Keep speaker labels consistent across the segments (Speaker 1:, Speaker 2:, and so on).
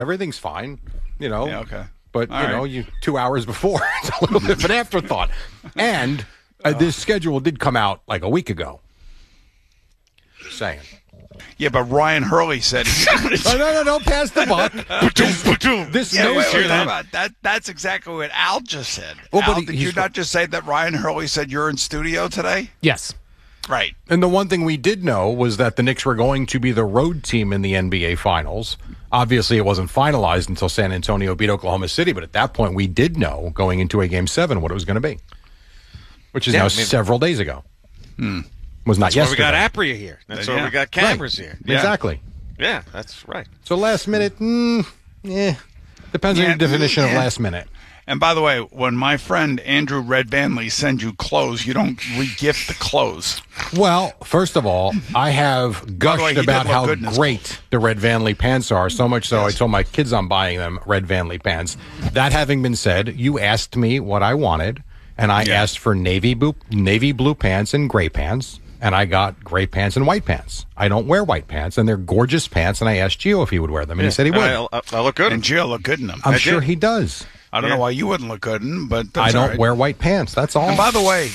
Speaker 1: Everything's fine, you know.
Speaker 2: Yeah, okay.
Speaker 1: But, you 2 hours before, it's a little bit of an afterthought. And this schedule did come out like a week ago. Just saying.
Speaker 2: Yeah, but Ryan Hurley said
Speaker 1: No, pass the buck. This
Speaker 2: That's exactly what Al just said.
Speaker 1: Well,
Speaker 2: Al, did you not just say that Ryan Hurley said you're in studio today?
Speaker 3: Yes.
Speaker 2: Right.
Speaker 1: And the one thing we did know was that the Knicks were going to be the road team in the NBA Finals. Obviously, it wasn't finalized until San Antonio beat Oklahoma City, but at that point, we did know going into a Game 7 what it was going to be, which is several days ago. Was not yesterday.
Speaker 4: We got Apria here. That's why we got cameras here.
Speaker 1: Yeah. Exactly.
Speaker 4: Yeah, that's right.
Speaker 1: So last minute, depends on your definition of last minute.
Speaker 2: And by the way, when my friend Andrew Red Vanley sends you clothes, you don't re-gift the clothes.
Speaker 1: Well, first of all, I have gushed about how great the Red Vanley pants are, so much so I told my kids I'm buying them Red Vanley pants. That having been said, you asked me what I wanted, and I asked for navy blue pants and gray pants, and I got gray pants and white pants. I don't wear white pants, and they're gorgeous pants, and I asked Gio if he would wear them, and he said he would.
Speaker 4: I look good.
Speaker 2: And Gio look good in them.
Speaker 1: I'm sure he does.
Speaker 2: I don't know why you wouldn't look good in them, but
Speaker 1: I don't wear white pants. That's all.
Speaker 2: And by the way,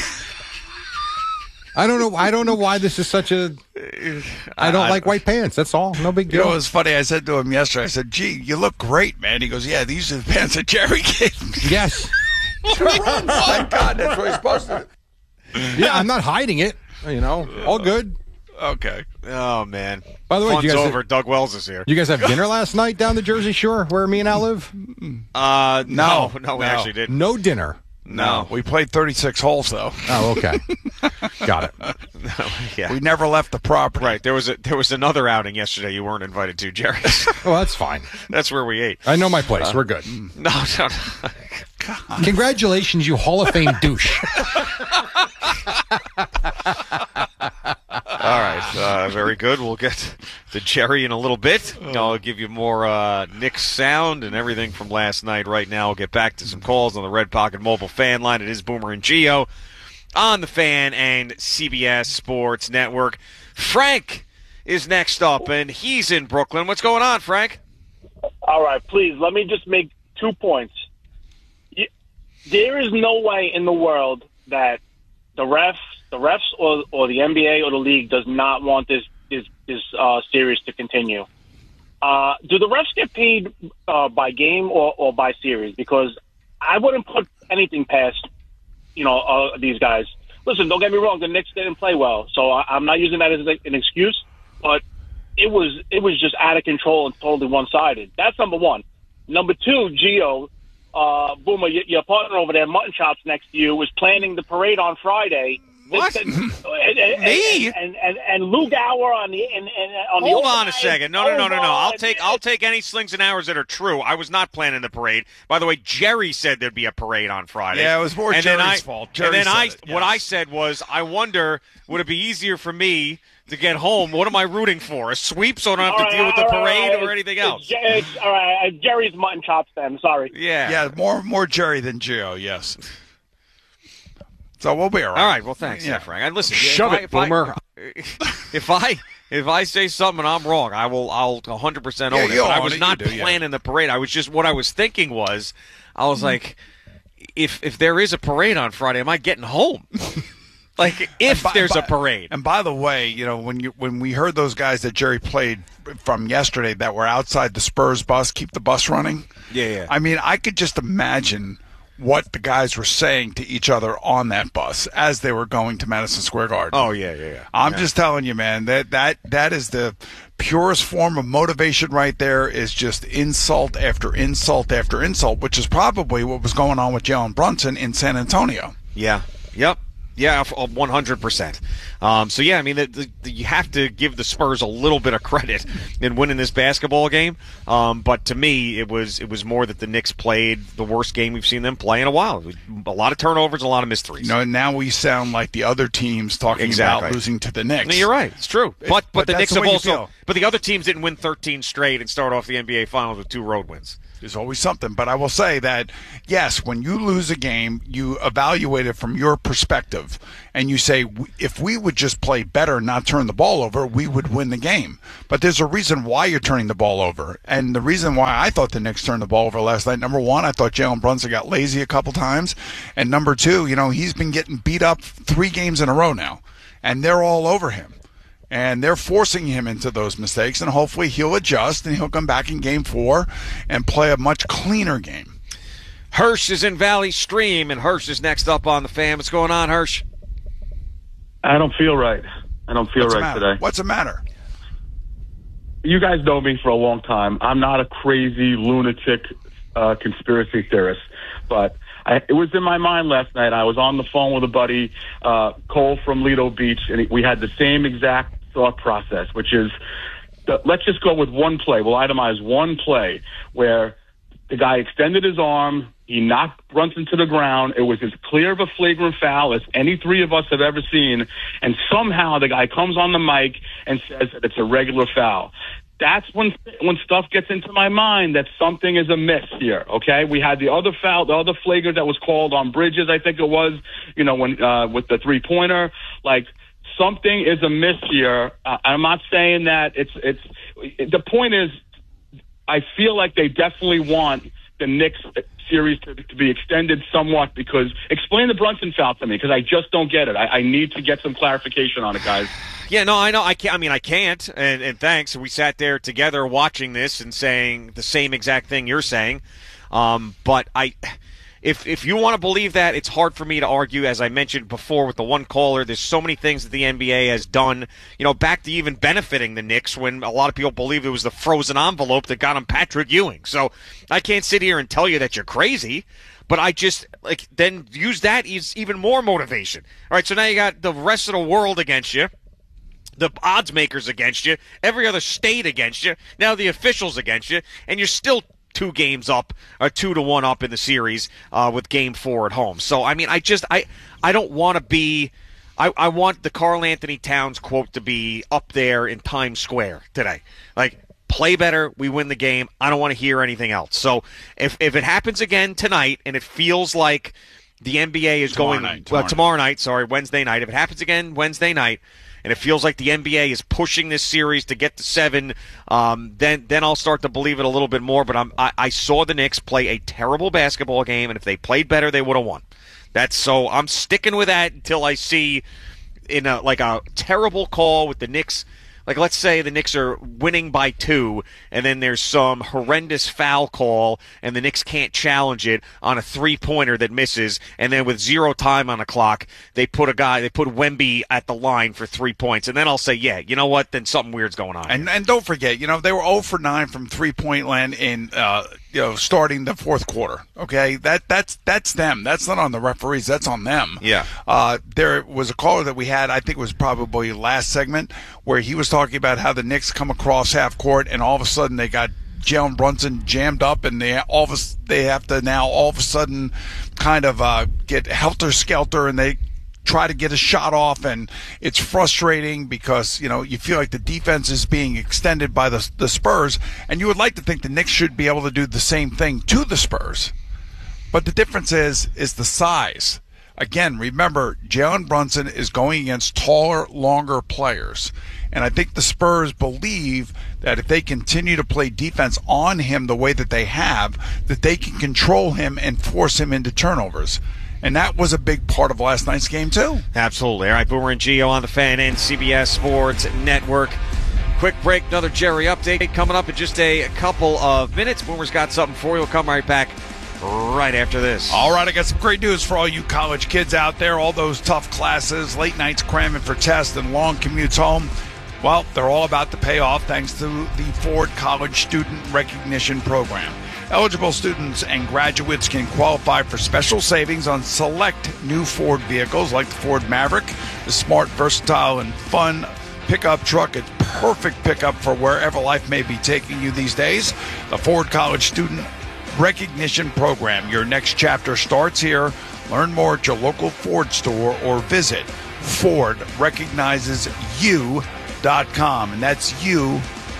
Speaker 1: I don't know why this is such a. I don't like white pants. That's all. No big deal.
Speaker 2: You know, it was funny. I said to him yesterday. I said, "Gee, you look great, man." He goes, "Yeah, these are the pants that Jerry gave me."
Speaker 1: Yes.
Speaker 2: Oh my God, that's what he's supposed to.
Speaker 1: Yeah, I'm not hiding it. You know, all good.
Speaker 2: Okay.
Speaker 4: Oh man.
Speaker 1: By the way,
Speaker 4: fun's over. Doug Wells is here.
Speaker 1: You guys have dinner last night down the Jersey Shore where me and Al live?
Speaker 4: No, we actually didn't.
Speaker 1: No dinner.
Speaker 2: No, we played 36 holes though.
Speaker 1: Oh, okay. Got it.
Speaker 4: Yeah.
Speaker 2: We never left the property.
Speaker 4: Right. There was another outing yesterday you weren't invited to, Jerry.
Speaker 1: Oh, that's fine.
Speaker 4: That's where we ate.
Speaker 1: I know my place. We're good.
Speaker 4: No.
Speaker 1: Congratulations, you Hall of Fame douche.
Speaker 4: All right, very good. We'll get to Jerry in a little bit. I'll give you more Knicks sound and everything from last night. Right now, we'll get back to some calls on the Red Pocket Mobile fan line. It is Boomer and Gio on the Fan and CBS Sports Network. Frank is next up, and he's in Brooklyn. What's going on, Frank?
Speaker 5: All right, please, let me just make 2 points. There is no way in the world that the refs or the NBA or the league does not want this series to continue. Do the refs get paid by game or by series? Because I wouldn't put anything past these guys. Listen, don't get me wrong. The Knicks didn't play well, so I'm not using that as an excuse. But it was just out of control and totally one-sided. That's number one. Number two, Gio. Boomer, your partner over there, Mutton Chops, next to you, was planning the parade on Friday.
Speaker 4: What?
Speaker 5: Me? And Lou Gower on the
Speaker 4: Hold on a second. No. I'll take any slings and arrows that are true. I was not planning the parade. By the way, Jerry said there'd be a parade on Friday.
Speaker 2: Yeah, it was more Jerry's fault.
Speaker 4: What I said was, I wonder, would it be easier for me to get home? What am I rooting for? A sweep so I don't have to deal with the parade or anything else?
Speaker 5: All right, Jerry's Mutton Chops then. Sorry.
Speaker 4: Yeah,
Speaker 2: more Jerry than Gio, yes. So we'll be all right.
Speaker 4: All right, well, thanks, Frank. And listen,
Speaker 1: Shove it, Boomer.
Speaker 4: If I say something and I'm wrong, I'll 100% own it. But I was not planning the parade. What I was thinking was, I was like, if there is a parade on Friday, am I getting home? Like, if there's a parade.
Speaker 2: And by the way, when we heard those guys that Jerry played from yesterday that were outside the Spurs bus, keep the bus running.
Speaker 4: Yeah.
Speaker 2: I mean, I could just imagine what the guys were saying to each other on that bus as they were going to Madison Square Garden.
Speaker 4: Oh, yeah.
Speaker 2: I'm just telling you, man, that is the purest form of motivation right there, is just insult after insult after insult, which is probably what was going on with Jalen Brunson in San Antonio.
Speaker 4: Yeah. Yep. Yeah, 100%. So, yeah, I mean, you have to give the Spurs a little bit of credit in winning this basketball game. But to me, it was more that the Knicks played the worst game we've seen them play in a while. A lot of turnovers, a lot of missed threes.
Speaker 2: Now we sound like the other teams talking about losing to the Knicks.
Speaker 4: No, you're right. It's true. But the Knicks have also But the other teams didn't win 13 straight and start off the NBA Finals with 2 road wins.
Speaker 2: There's always something. But I will say that, yes, when you lose a game, you evaluate it from your perspective. And you say, if we would just play better and not turn the ball over, we would win the game. But there's a reason why you're turning the ball over. And the reason why I thought the Knicks turned the ball over last night, number one, I thought Jalen Brunson got lazy a couple times. And number two, he's been getting beat up 3 games in a row now. And they're all over him. And they're forcing him into those mistakes, and hopefully he'll adjust and he'll come back in Game 4 and play a much cleaner game.
Speaker 4: Hirsch is in Valley Stream, and Hirsch is next up on the Fan. What's going on, Hirsch?
Speaker 3: I don't feel right. I don't feel right today.
Speaker 2: What's the matter?
Speaker 3: You guys know me for a long time. I'm not a crazy lunatic conspiracy theorist, but it was in my mind last night. I was on the phone with a buddy, Cole from Lido Beach, and we had the same exact thought process, which is, let's just go with one play. We'll itemize one play where the guy extended his arm, he knocked Brunson to the ground. It was as clear of a flagrant foul as any 3 of us have ever seen, and somehow the guy comes on the mic and says that it's a regular foul. That's when stuff gets into my mind that something is amiss here, okay? We had the other foul, the other flagrant that was called on Bridges, I think it was, when with the 3-pointer. Like, something is amiss here. I'm not saying that the point is, I feel like they definitely want the Knicks series to be extended somewhat, because explain the Brunson foul to me, because I just don't get it. I need to get some clarification on it, guys.
Speaker 4: Yeah, no, I know. I can't. And thanks. We sat there together watching this and saying the same exact thing you're saying. But if you want to believe that, it's hard for me to argue. As I mentioned before with the one caller, there's so many things that the NBA has done, back to even benefiting the Knicks when a lot of people believe it was the frozen envelope that got them Patrick Ewing. So I can't sit here and tell you that you're crazy, but I just then use that as even more motivation. All right, so now you got the rest of the world against you, the odds makers against you, every other state against you, now the officials against you, and you're still 2 games up, or 2-1 up in the series with Game 4 at home. So, I don't want to be – I want the Karl Anthony Towns quote to be up there in Times Square today. Like, play better, we win the game. I don't want to hear anything else. So, if it happens again tonight and it feels like the NBA is Wednesday night. If it happens again Wednesday night, and it feels like the NBA is pushing this series to get to 7, then I'll start to believe it a little bit more. But I saw the Knicks play a terrible basketball game, and if they played better, they would have won. So I'm sticking with that until I see a terrible call with the Knicks. Like, let's say the Knicks are winning by 2, and then there's some horrendous foul call, and the Knicks can't challenge it on a 3-pointer that misses, and then with 0 time on the clock, they put Wemby at the line for 3 points, and then I'll say, yeah, you know what? Then something weird's going on.
Speaker 2: And don't forget, they were 0 for 9 from 3-point land in starting the fourth quarter. Okay, that's them. That's not on the referees. That's on them.
Speaker 4: Yeah.
Speaker 2: There was a caller that we had, I think it was probably last segment, where he was talking about how the Knicks come across half court and all of a sudden they got Jalen Brunson jammed up, and they have to now all of a sudden kind of get helter-skelter, and they try to get a shot off, and it's frustrating because you feel like the defense is being extended by the Spurs, and you would like to think the Knicks should be able to do the same thing to the Spurs. But the difference is the size. Again, remember, Jalen Brunson is going against taller, longer players. And I think the Spurs believe that if they continue to play defense on him the way that they have, that they can control him and force him into turnovers. And that was a big part of last night's game, too.
Speaker 4: Absolutely. All right, Boomer and Gio on the Fan and CBS Sports Network. Quick break, another Jerry update coming up in just a couple of minutes. Boomer's got something for you. We'll come right back right after this.
Speaker 2: All right, I got some great news for all you college kids out there. All those tough classes, late nights cramming for tests, and long commutes home. Well, they're all about to pay off thanks to the Ford College Student Recognition Program. Eligible students and graduates can qualify for special savings on select new Ford vehicles like the Ford Maverick, the smart, versatile, and fun pickup truck. It's perfect pickup for wherever life may be taking you these days. The Ford College Student Recognition Program. Your next chapter starts here. Learn more at your local Ford store or visit FordRecognizesYou.com. And that's you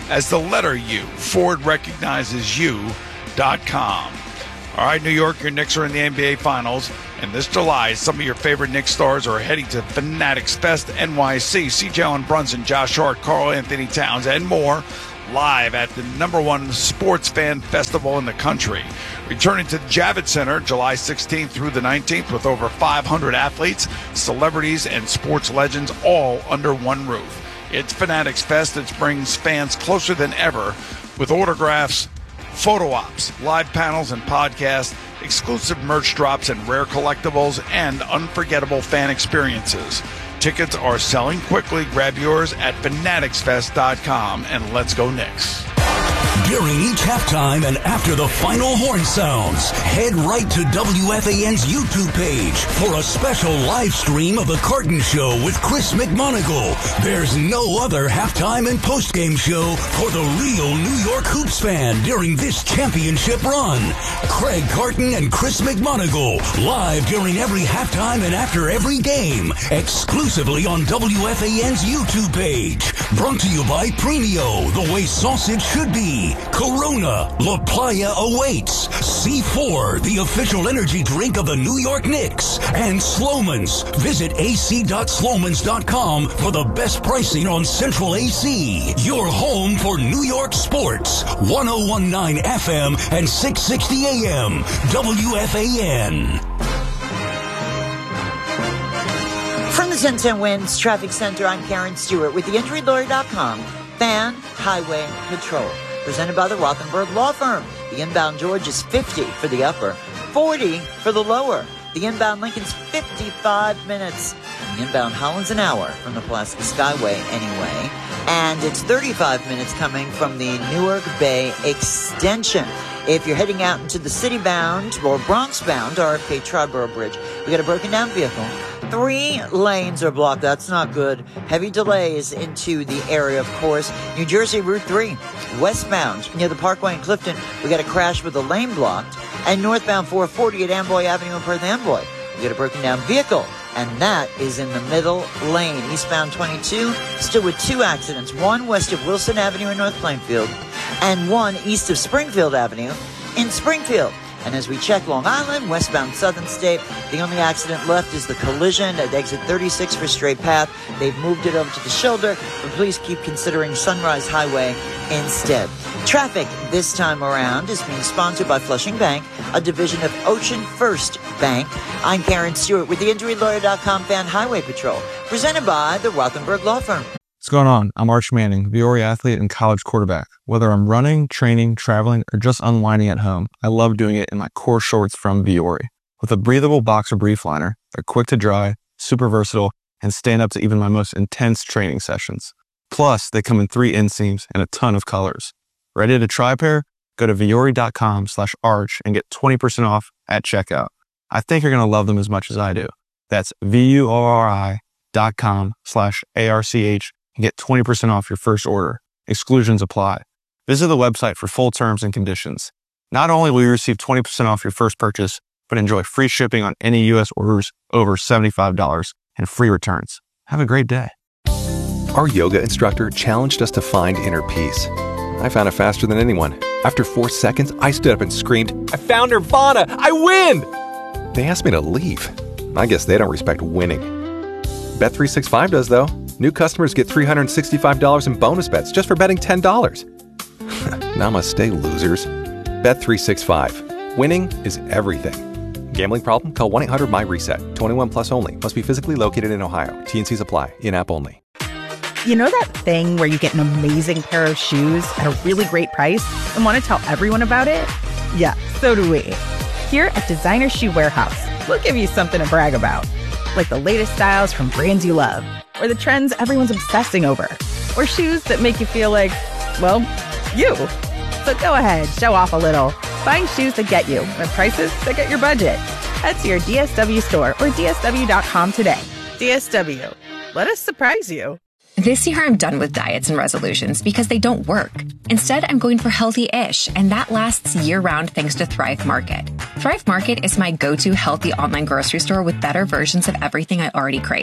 Speaker 2: as the letter U. Ford recognizes you.com. All right, New York, your Knicks are in the NBA Finals. And this July, some of your favorite Knicks stars are heading to Fanatics Fest NYC. See Jalen Brunson, Josh Hart, Karl Anthony Towns, and more live at the #1 sports fan festival in the country. Returning to the Javits Center July 16th through the 19th with over 500 athletes, celebrities, and sports legends all under one roof. It's Fanatics Fest that brings fans closer than ever with autographs, photo ops, live panels and podcasts, exclusive merch drops and rare collectibles, and unforgettable fan experiences. Tickets are selling quickly. Grab yours at fanaticsfest.com, and let's go Knicks.
Speaker 6: During each halftime and after the final horn sounds, head right to WFAN's YouTube page for a special live stream of The Carton Show with Chris McMonagle. There's no other halftime and postgame show for the real New York Hoops fan during this championship run. Craig Carton and Chris McMonagle, live during every halftime and after every game, exclusively on WFAN's YouTube page. Brought to you by Premio, the way sausage should be. Corona, La Playa awaits. C4, the official energy drink of the New York Knicks. And Sloman's. Visit ac.slomans.com for the best pricing on Central AC. Your home for New York sports. 1019 FM and 660 AM. WFAN.
Speaker 7: From the 1010 Winds Traffic Center, I'm Karen Stewart with the InjuryLawyer.com Fan Highway Patrol. Presented by the Rothenberg Law Firm. The inbound George is 50 for the upper, 40 for the lower. The inbound Lincoln's 55 minutes. And the inbound Holland's an hour from the Pulaski Skyway anyway. And it's 35 minutes coming from the Newark Bay Extension. If you're heading out into the city-bound or Bronx-bound RFK Triborough Bridge, we got a broken down vehicle. 3 lanes are blocked. That's not good. Heavy delays into the area, of course. New Jersey Route 3, westbound near the Parkway in Clifton, we got a crash with a lane blocked. And northbound 440 at Amboy Avenue in Perth Amboy, we got a broken down vehicle. And that is in the middle lane. Eastbound 22, still with 2 accidents. One west of Wilson Avenue in North Plainfield, and one east of Springfield Avenue in Springfield. And as we check Long Island, westbound Southern State, the only accident left is the collision at exit 36 for Straight Path. They've moved it over to the shoulder, but please keep considering Sunrise Highway instead. Traffic this time around is being sponsored by Flushing Bank, a division of Ocean First Bank. I'm Karen Stewart with the InjuryLawyer.com Fan Highway Patrol, presented by the Rothenberg Law Firm.
Speaker 8: What's going on? I'm Arch Manning, Viore athlete and college quarterback. Whether I'm running, training, traveling, or just unwinding at home, I love doing it in my core shorts from Viore. With a breathable boxer brief liner, they're quick to dry, super versatile, and stand up to even my most intense training sessions. Plus, they come in 3 inseams and a ton of colors. Ready to try a pair? Go to Viore.com/arch and get 20% off at checkout. I think you're going to love them as much as I do. That's VUORI.com/ARCH and get 20% off your first order. Exclusions apply. Visit the website for full terms and conditions. Not only will you receive 20% off your first purchase, but enjoy free shipping on any U.S. orders over $75 and free returns. Have a great day.
Speaker 9: Our yoga instructor challenged us to find inner peace. I found it faster than anyone. After 4 seconds, I stood up and screamed, "I found Nirvana! I win!" They asked me to leave. I guess they don't respect winning. Bet365 does, though. New customers get $365 in bonus bets just for betting $10. Namaste, losers. Bet365. Winning is everything. Gambling problem? Call 1-800-MY-RESET. 21 plus only. Must be physically located in Ohio. T&Cs apply. In-app only.
Speaker 10: You know that thing where you get an amazing pair of shoes at a really great price and want to tell everyone about it? Yeah, so do we. Here at Designer Shoe Warehouse, we'll give you something to brag about. Like the latest styles from brands you love, or the trends everyone's obsessing over, or shoes that make you feel like, well, you. So go ahead, show off a little. Find shoes that get you at prices that get your budget. Head to your DSW store or DSW.com today. DSW. Let us surprise you.
Speaker 11: This year, I'm done with diets and resolutions because they don't work. Instead, I'm going for healthy-ish, and that lasts year-round thanks to Thrive Market. Thrive Market is my go-to healthy online grocery store with better versions of everything I already crave.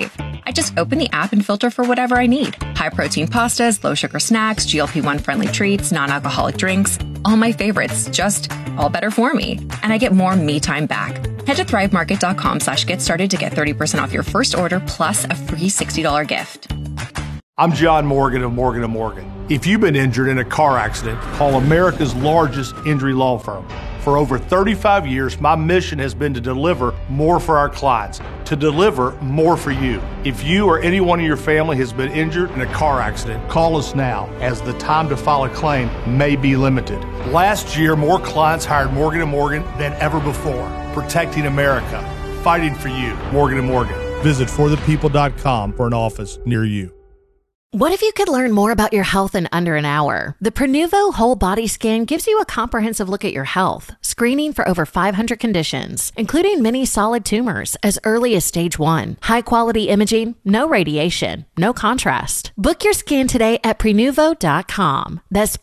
Speaker 11: I just open the app and filter for whatever I need. High-protein pastas, low-sugar snacks, GLP-1-friendly treats, non-alcoholic drinks. All my favorites, just all better for me. And I get more me time back. Head to thrivemarket.com/get started to get 30% off your first order plus a free $60 gift.
Speaker 12: I'm John Morgan of Morgan & Morgan. If you've been injured in a car accident, call America's largest injury law firm. For over 35 years, my mission has been to deliver more for our clients, to deliver more for you. If you or anyone in your family has been injured in a car accident, call us now, as the time to file a claim may be limited. Last year, more clients hired Morgan & Morgan than ever before, protecting America, fighting for you. Morgan & Morgan. Visit forthepeople.com for an office near you.
Speaker 13: What if you could learn more about your health in under an hour? The Prenuvo Whole Body Scan gives you a comprehensive look at your health, screening for over 500 conditions, including many solid tumors as early as stage 1. High-quality imaging, no radiation, no contrast. Book your scan today at Prenuvo.com. That's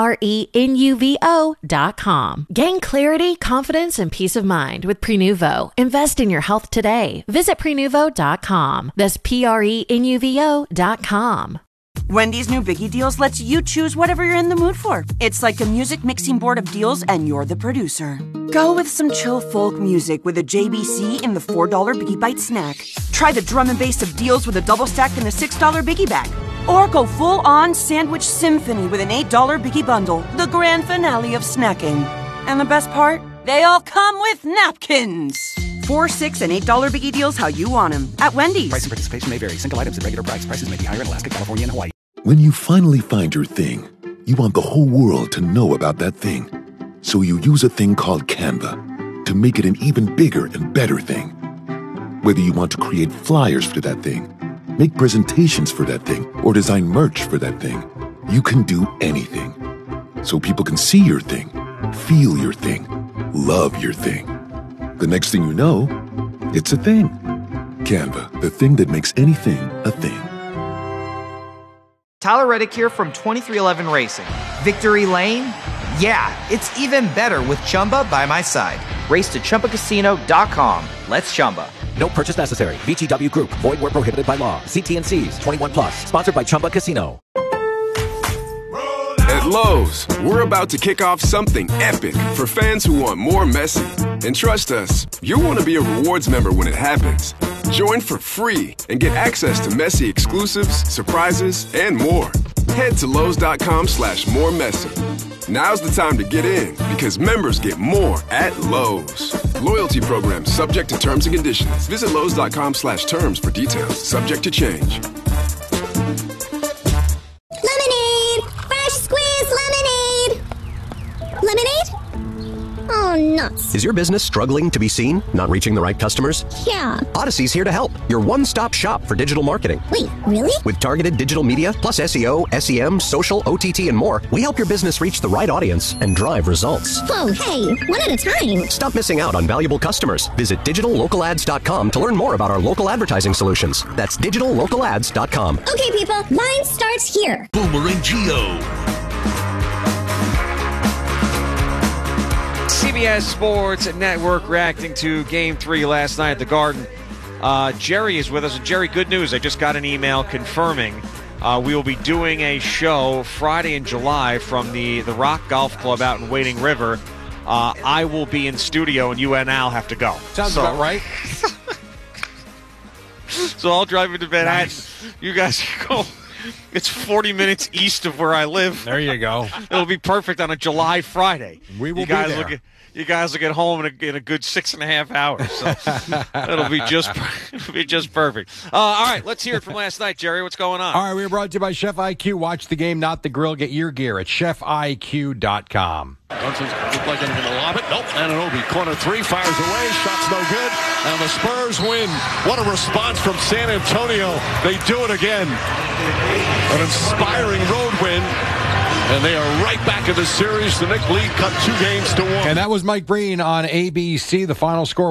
Speaker 13: Prenuvo.com. Gain clarity, confidence, and peace of mind with Prenuvo. Invest in your health today. Visit Prenuvo.com. That's Prenuvo.com.
Speaker 14: Wendy's new Biggie Deals lets you choose whatever you're in the mood for. It's like a music mixing board of deals, and you're the producer. Go with some chill folk music with a JBC in the $4 Biggie Bite snack. Try the drum and bass of deals with a double stack in the $6 Biggie Bag. Or go full-on sandwich symphony with an $8 Biggie Bundle, the grand finale of snacking. And the best part? They all come with napkins. $4, $6, and $8 Biggie Deals how you want them at Wendy's.
Speaker 15: Price and participation may vary. Single items at regular price. Prices may be higher in Alaska, California, and Hawaii.
Speaker 16: When you finally find your thing, you want the whole world to know about that thing. So you use a thing called Canva to make it an even bigger and better thing. Whether you want to create flyers for that thing, make presentations for that thing, or design merch for that thing, you can do anything. So people can see your thing, feel your thing, love your thing. The next thing you know, it's a thing. Canva, the thing that makes anything a thing.
Speaker 17: Tyler Reddick here from 2311 Racing. Victory Lane? Yeah, it's even better with Chumba by my side. Race to ChumbaCasino.com. Let's Chumba.
Speaker 15: No purchase necessary. VGW Group. Void where prohibited by law. See T&Cs. 21 plus. Sponsored by Chumba Casino.
Speaker 18: At Lowe's, we're about to kick off something epic for fans who want more Messi. And trust us, you'll want to be a rewards member when it happens. Join for free and get access to Messi exclusives, surprises, and more. Head to Lowe's.com/moremessy. Now's the time to get in because members get more at Lowe's. Loyalty program subject to terms and conditions. Visit Lowe's.com/terms for details. Subject to change.
Speaker 19: Lemonade! Fresh squeezed lemonade! Lemonade? Oh, nuts.
Speaker 15: Is your business struggling to be seen? Not reaching the right customers?
Speaker 19: Yeah.
Speaker 15: Odyssey's here to help. Your one-stop shop for digital marketing.
Speaker 19: Wait, really?
Speaker 15: With targeted digital media, plus SEO, SEM, social, OTT, and more, we help your business reach the right audience and drive results.
Speaker 19: Whoa, hey, one at a time.
Speaker 15: Stop missing out on valuable customers. Visit digitallocalads.com to learn more about our local advertising solutions. That's digitallocalads.com.
Speaker 19: Okay, people, mine starts here.
Speaker 6: Boomer and Gio.
Speaker 4: CBS Sports Network reacting to Game 3 last night at the Garden. Jerry is with us. And Jerry, good news. I just got an email confirming we will be doing a show Friday in July from the Rock Golf Club out in Wading River. I will be in studio, and you and Al have to go.
Speaker 1: Sounds about right.
Speaker 4: So I'll drive into Manhattan. Nice. You guys can go. It's 40 minutes east of where I live.
Speaker 1: There you go.
Speaker 4: It'll be perfect on a July Friday.
Speaker 1: We will be there.
Speaker 4: You guys will get home in a good 6.5 hours. So it'll be just perfect. All right, let's hear it from last night, Jerry. What's going on?
Speaker 1: All right, we're brought to you by Chef IQ. Watch the game, not the grill. Get your gear at chefiq.com.
Speaker 20: Johnson's looked like he's going to lob it. Nope. Anunoby, corner three, fires away. Shot's no good. And the Spurs win. What a response from San Antonio. They do it again. An inspiring road win. and they are right back in the series. The Knicks lead cut 2-1.
Speaker 1: And that was Mike Breen on ABC. The final score,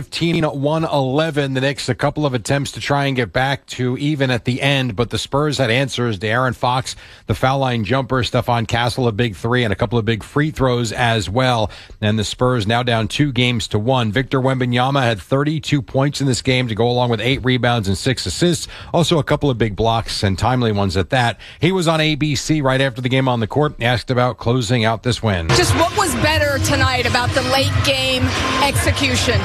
Speaker 1: 115-111. The Knicks, a couple of attempts to try and get back to even at the end, but the Spurs had answers. De'Aaron Fox, the foul line jumper, Stephon Castle, a big three, and a couple of big free throws as well. And the Spurs now down 2-1. Victor Wembanyama had 32 points in this game to go along with 8 rebounds and 6 assists. Also a couple of big blocks and timely ones at that. He was on ABC right after the game on the court, asked about closing out this win.
Speaker 21: Just what was better tonight about the late game execution?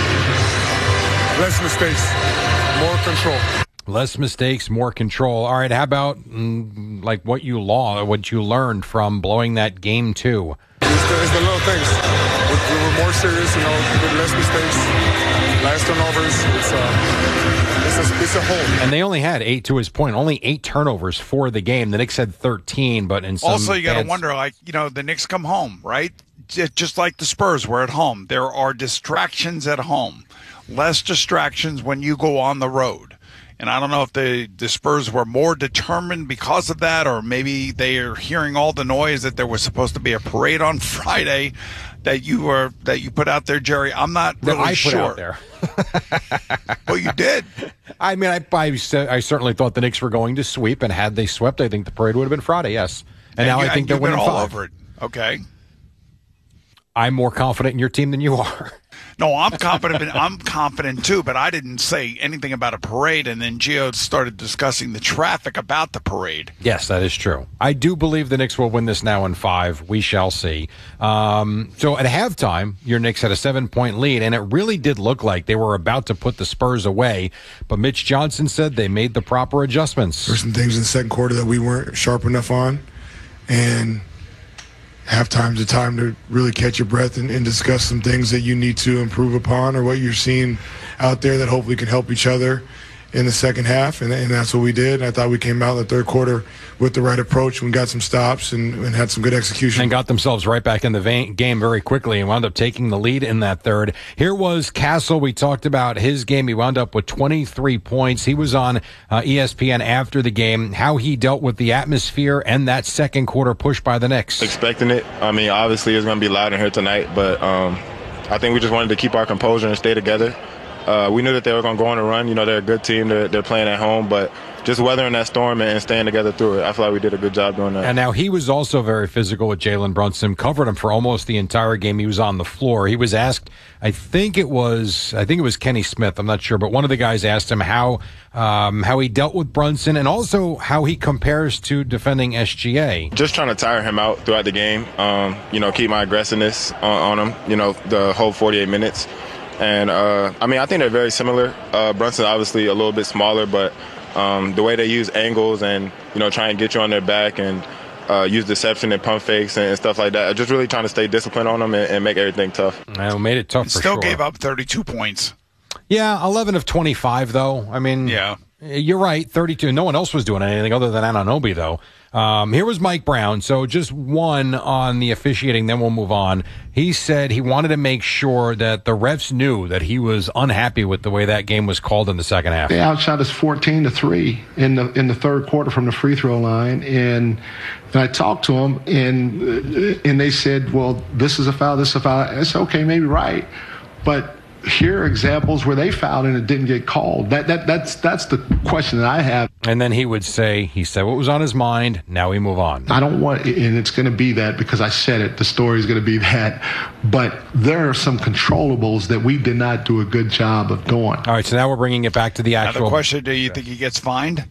Speaker 22: Less mistakes, more control.
Speaker 1: Less mistakes, more control. All right, how about like what you learned from blowing that game 2?
Speaker 22: It's the little things. We were more serious, with less mistakes, less turnovers. It's a whole.
Speaker 1: And they only had 8, to his point, only 8 turnovers for the game. The Knicks had 13, but in some
Speaker 2: also you got to wonder, the Knicks come home, right? Just like the Spurs were at home. There are distractions at home, less distractions when you go on the road. And I don't know if the Spurs were more determined because of that, or maybe they are hearing all the noise that there was supposed to be a parade on Friday that you put out there, Jerry. I'm not really sure.
Speaker 1: Put out there.
Speaker 2: Well, you did.
Speaker 1: I mean, I certainly thought the Knicks were going to sweep, and had they swept, I think the parade would have been Friday. Yes, and now I think they're winning 5.
Speaker 2: All over it. Okay.
Speaker 1: I'm more confident in your team than you are.
Speaker 2: No, I'm confident. I'm confident too, but I didn't say anything about a parade. And then Gio started discussing the traffic about the parade.
Speaker 1: Yes, that is true. I do believe the Knicks will win this now in 5. We shall see. So at halftime, your Knicks had a 7-point lead, and it really did look like they were about to put the Spurs away. But Mitch Johnson said they made the proper adjustments.
Speaker 22: There were some things in the second quarter that we weren't sharp enough on, and halftime's the time to really catch your breath and discuss some things that you need to improve upon, or what you're seeing out there that hopefully can help each other in the second half, and that's what we did. I thought we came out in the third quarter with the right approach. We got some stops and had some good execution.
Speaker 1: And got themselves right back in the game very quickly and wound up taking the lead in that third. Here was Castle. We talked about his game. He wound up with 23 points. He was on ESPN after the game, how he dealt with the atmosphere and that second quarter push by the Knicks.
Speaker 23: Expecting it. I mean, obviously it's going to be loud in here tonight, but I think we just wanted to keep our composure and stay together. We knew that they were going to go on a run. They're a good team. They're playing at home, but just weathering that storm and staying together through it. I feel like we did a good job doing that.
Speaker 1: And now he was also very physical with Jalen Brunson, covered him for almost the entire game. He was on the floor. He was asked, I think it was Kenny Smith, I'm not sure, but one of the guys asked him how he dealt with Brunson and also how he compares to defending SGA.
Speaker 23: Just trying to tire him out throughout the game, keep my aggressiveness on him, the whole 48 minutes. And, I think they're very similar. Brunson obviously a little bit smaller, but the way they use angles and, try and get you on their back and use deception and pump fakes and stuff like that. Just really trying to stay disciplined on them and make everything tough.
Speaker 1: Well, made it tough for sure.
Speaker 2: Still gave up 32 points.
Speaker 1: Yeah, 11 of 25, though. I mean,
Speaker 2: yeah.
Speaker 1: You're right, 32. No one else was doing anything other than Anunoby, though. Here was Mike Brown. So just one on the officiating, then we'll move on. He said he wanted to make sure that the refs knew that he was unhappy with the way that game was called in the second half.
Speaker 24: They outshot us 14-3 in the third quarter from the free throw line, and I talked to them, and they said, "Well, this is a foul. This is a foul." I said, "Okay, maybe right, but here are examples where they fouled and it didn't get called." That's the question that I have.
Speaker 1: And then he would say, he said what was on his mind, now we move on.
Speaker 24: I don't want, and it's going to be that because I said it, the story is going to be that, but there are some controllables that we did not do a good job of doing.
Speaker 1: All right, so now we're bringing it back to the actual.
Speaker 2: Now the question, do you think he gets fined?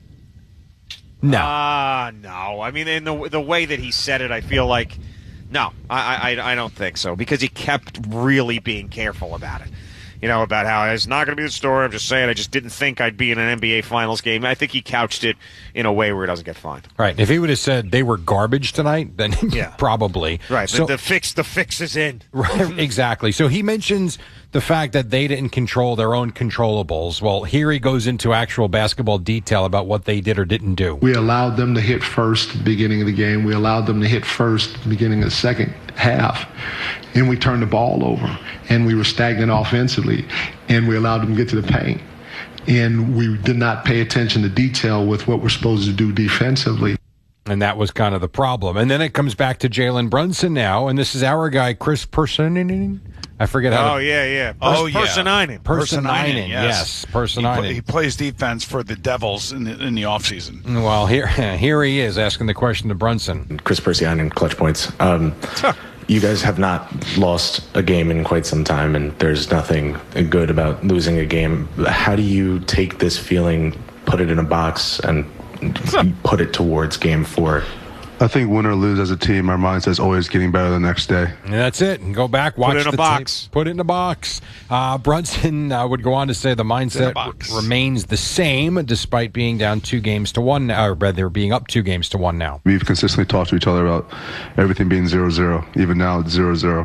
Speaker 1: No.
Speaker 4: No. I mean, in the way that he said it, I feel like, no, I don't think so, because he kept really being careful about it. About how it's not going to be the story. I'm just saying I just didn't think I'd be in an NBA Finals game. I think he couched it in a way where it doesn't get fined.
Speaker 1: Right. If he would have said they were garbage tonight, then
Speaker 4: yeah.
Speaker 1: Probably.
Speaker 4: Right. So, the fix is in.
Speaker 1: Right. Exactly. So he mentions the fact that they didn't control their own controllables. Well, here he goes into actual basketball detail about what they did or didn't do.
Speaker 24: We allowed them to hit first at the beginning of the game. We allowed them to hit first at the beginning of the second half. And we turned the ball over. And we were stagnant offensively. And we allowed them to get to the paint. And we did not pay attention to detail with what we're supposed to do defensively.
Speaker 1: And that was kind of the problem. And then it comes back to Jalen Brunson now, and this is our guy, Chris Personinen. I forget how.
Speaker 4: Personinen.
Speaker 1: Personinen, yes. Personinen.
Speaker 2: He plays defense for the Devils in the offseason.
Speaker 1: Well, here he is asking the question to Brunson.
Speaker 3: Chris Personinen, clutch points. You guys have not lost a game in quite some time, and there's nothing good about losing a game. How do you take this feeling, put it in a box, and put it towards Game 4?
Speaker 5: I think win or lose as a team, our mindset is always getting better the next day.
Speaker 1: And that's it. And go back, watch
Speaker 4: Put it in a box.
Speaker 1: Tape, put it in a box. Brunson would go on to say the mindset remains the same despite being down 2-1, or rather being up 2-1 now.
Speaker 5: We've consistently talked to each other about everything being 0-0. Even now it's 0-0.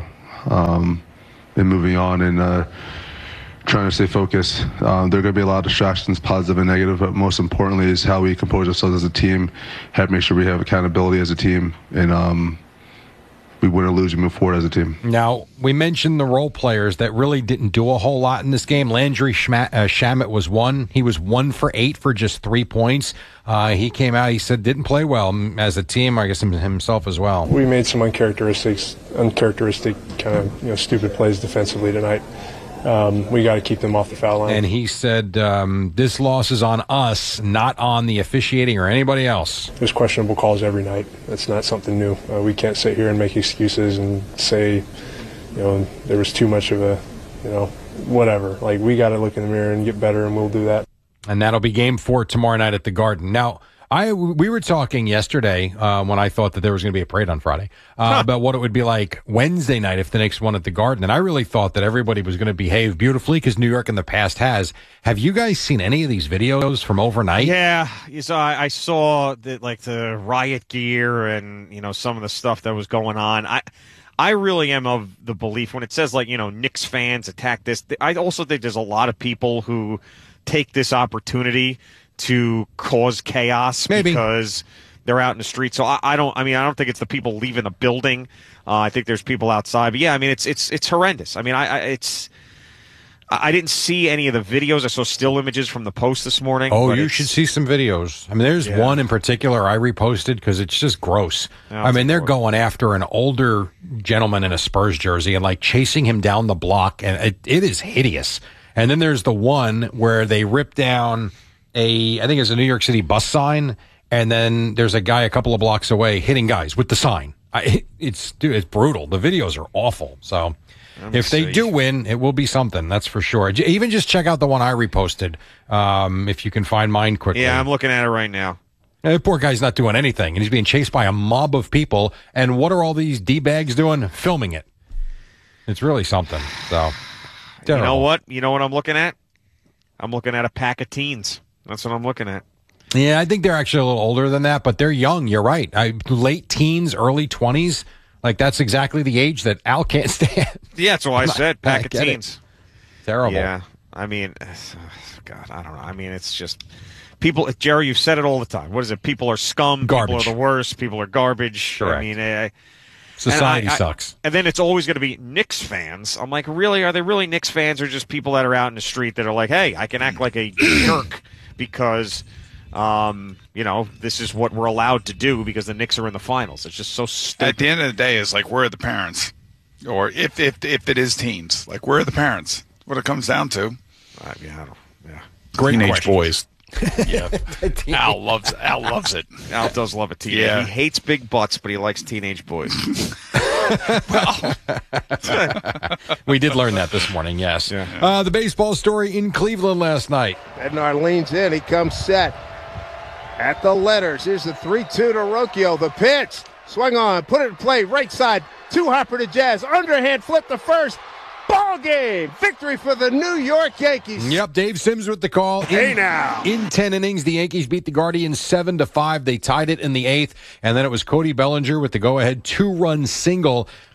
Speaker 5: And moving on and trying to stay focused. There are going to be a lot of distractions, positive and negative, but most importantly is how we compose ourselves as a team, have make sure we have accountability as a team, and we win or lose, we move forward as a team.
Speaker 1: Now, we mentioned the role players that really didn't do a whole lot in this game. Landry Shamet was one. He was 1 for 8 for just 3 points. He came out, he said, didn't play well as a team, I guess himself as well.
Speaker 7: We made some uncharacteristic kind of stupid plays defensively tonight. We got to keep them off the foul line.
Speaker 1: And he said this loss is on us, not on the officiating or anybody else.
Speaker 7: There's questionable calls every night. That's not something new. We can't sit here and make excuses and say, there was too much of a, whatever. Like, we got to look in the mirror and get better, and we'll do that.
Speaker 1: And that'll be Game 4 tomorrow night at the Garden. Now, we were talking yesterday when I thought that there was going to be a parade on Friday about what it would be like Wednesday night if the Knicks won at the Garden. And I really thought that everybody was going to behave beautifully because New York in the past has. Have you guys seen any of these videos from overnight?
Speaker 4: Yeah. I saw the riot gear and, some of the stuff that was going on. I really am of the belief when it says Knicks fans attack this. I also think there's a lot of people who take this opportunity to cause chaos because they're out in the street. So I don't think it's the people leaving the building. I think there's people outside. But yeah, I mean, it's horrendous. I mean, I didn't see any of the videos. I saw still images from the Post this morning.
Speaker 1: Oh, you should see some videos. I mean, there's one in particular I reposted because it's just gross. I mean, they're going after an older gentleman in a Spurs jersey and chasing him down the block, and it is hideous. And then there's the one where they rip down I think it's a New York City bus sign, and then there's a guy a couple of blocks away hitting guys with the sign. It's brutal. The videos are awful. So if they do win, it will be something. That's for sure. Even just check out the one I reposted if you can find mine quickly.
Speaker 4: Yeah, I'm looking at it right now.
Speaker 1: The poor guy's not doing anything, and he's being chased by a mob of people. And what are all these D-bags doing? Filming it. It's really something. So, terrible.
Speaker 4: You know what? You know what I'm looking at? I'm looking at a pack of teens. That's what I'm looking at.
Speaker 1: Yeah, I think they're actually a little older than that, but they're young. You're right. Late teens, early 20s. That's exactly the age that Al can't stand.
Speaker 4: Yeah, that's what I said. Pack of teens.
Speaker 1: Terrible.
Speaker 4: Yeah. I mean, God, I don't know. I mean, it's just people. Jerry, you've said it all the time. What is it? People are scum.
Speaker 1: Garbage.
Speaker 4: People are the worst. People are garbage.
Speaker 1: Correct.
Speaker 4: I mean,
Speaker 1: society sucks.
Speaker 4: And then it's always going to be Knicks fans. I'm like, really? Are they really Knicks fans, or just people that are out in the street that are like, hey, I can act like a jerk because, this is what we're allowed to do because the Knicks are in the finals. It's just so stupid.
Speaker 2: At the end of the day, it's where are the parents? Or if it is teens, where are the parents? What it comes down to.
Speaker 1: Great
Speaker 2: teenage
Speaker 1: question.
Speaker 2: boys. Yeah. Al loves it.
Speaker 4: Al does love a teenage.
Speaker 2: Yeah.
Speaker 4: He hates big butts, but he likes teenage boys.
Speaker 1: We did learn that this morning, yes. Yeah. The baseball story in Cleveland last night.
Speaker 8: Bednar leans in. He comes set at the letters. Here's the 3-2 to Rocchio. The pitch. Swung on. Put it in play. Right side. Harper to Jazz. Underhand flip to first. Ball game. Victory for the New York Yankees.
Speaker 1: Yep, Dave Sims with the call.
Speaker 8: Now.
Speaker 1: In 10 innings, the Yankees beat the Guardians 7-5. They tied it in the 8th, and then it was Cody Bellinger with the go-ahead 2-run single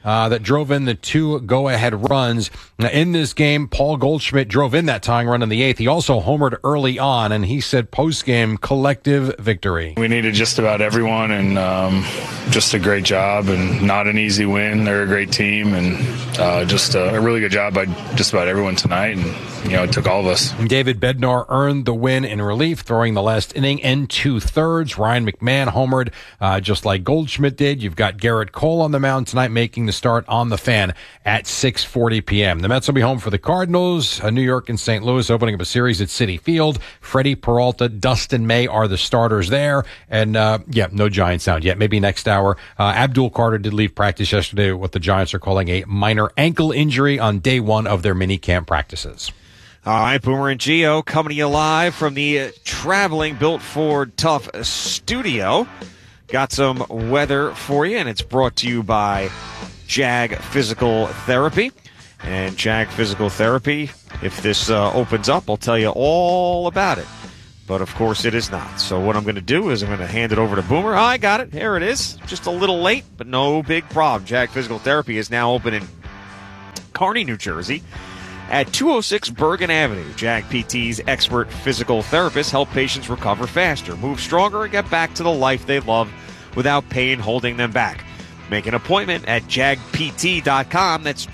Speaker 1: that drove in the 2 go-ahead runs. In this game, Paul Goldschmidt drove in that tying run in the 8th. He also homered early on, and he said post-game collective victory.
Speaker 9: We needed just about everyone, and just a great job, and not an easy win. They're a great team, and just a really good job by just about everyone tonight, and it took all of us.
Speaker 1: David Bednar earned the win in relief, throwing the last inning and 2/3. Ryan McMahon homered just like Goldschmidt did. You've got Garrett Cole on the mound tonight, making the start on the Fan at 6:40 p.m. The Mets will be home for the Cardinals. New York and St. Louis opening up a series at Citi Field. Freddie Peralta, Dustin May are the starters there. And, no Giants sound yet. Maybe next hour. Abdul Carter did leave practice yesterday with what the Giants are calling a minor ankle injury on day 1 of their mini camp practices.
Speaker 4: All right, Boomer and Gio coming to you live from the traveling Built Ford Tough studio. Got some weather for you, and it's brought to you by Jag Physical Therapy. And Jag Physical Therapy, if this opens up, I'll tell you all about it. But, of course, it is not. So what I'm going to do is I'm going to hand it over to Boomer. I got it. Here it is. Just a little late, but no big problem. Jag Physical Therapy is now open in Kearney, New Jersey, at 206 Bergen Avenue. Jag PT's expert physical therapists help patients recover faster, move stronger, and get back to the life they love without pain holding them back. Make an appointment at jagpt.com. That's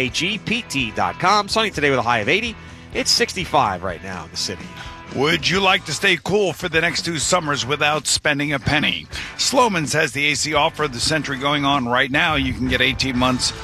Speaker 4: jagpt.com. Sunny today with a high of 80. It's 65 right now in the city.
Speaker 2: Would you like to stay cool for the next 2 summers without spending a penny? Sloman's has the AC offer of the century going on right now. You can get 18 months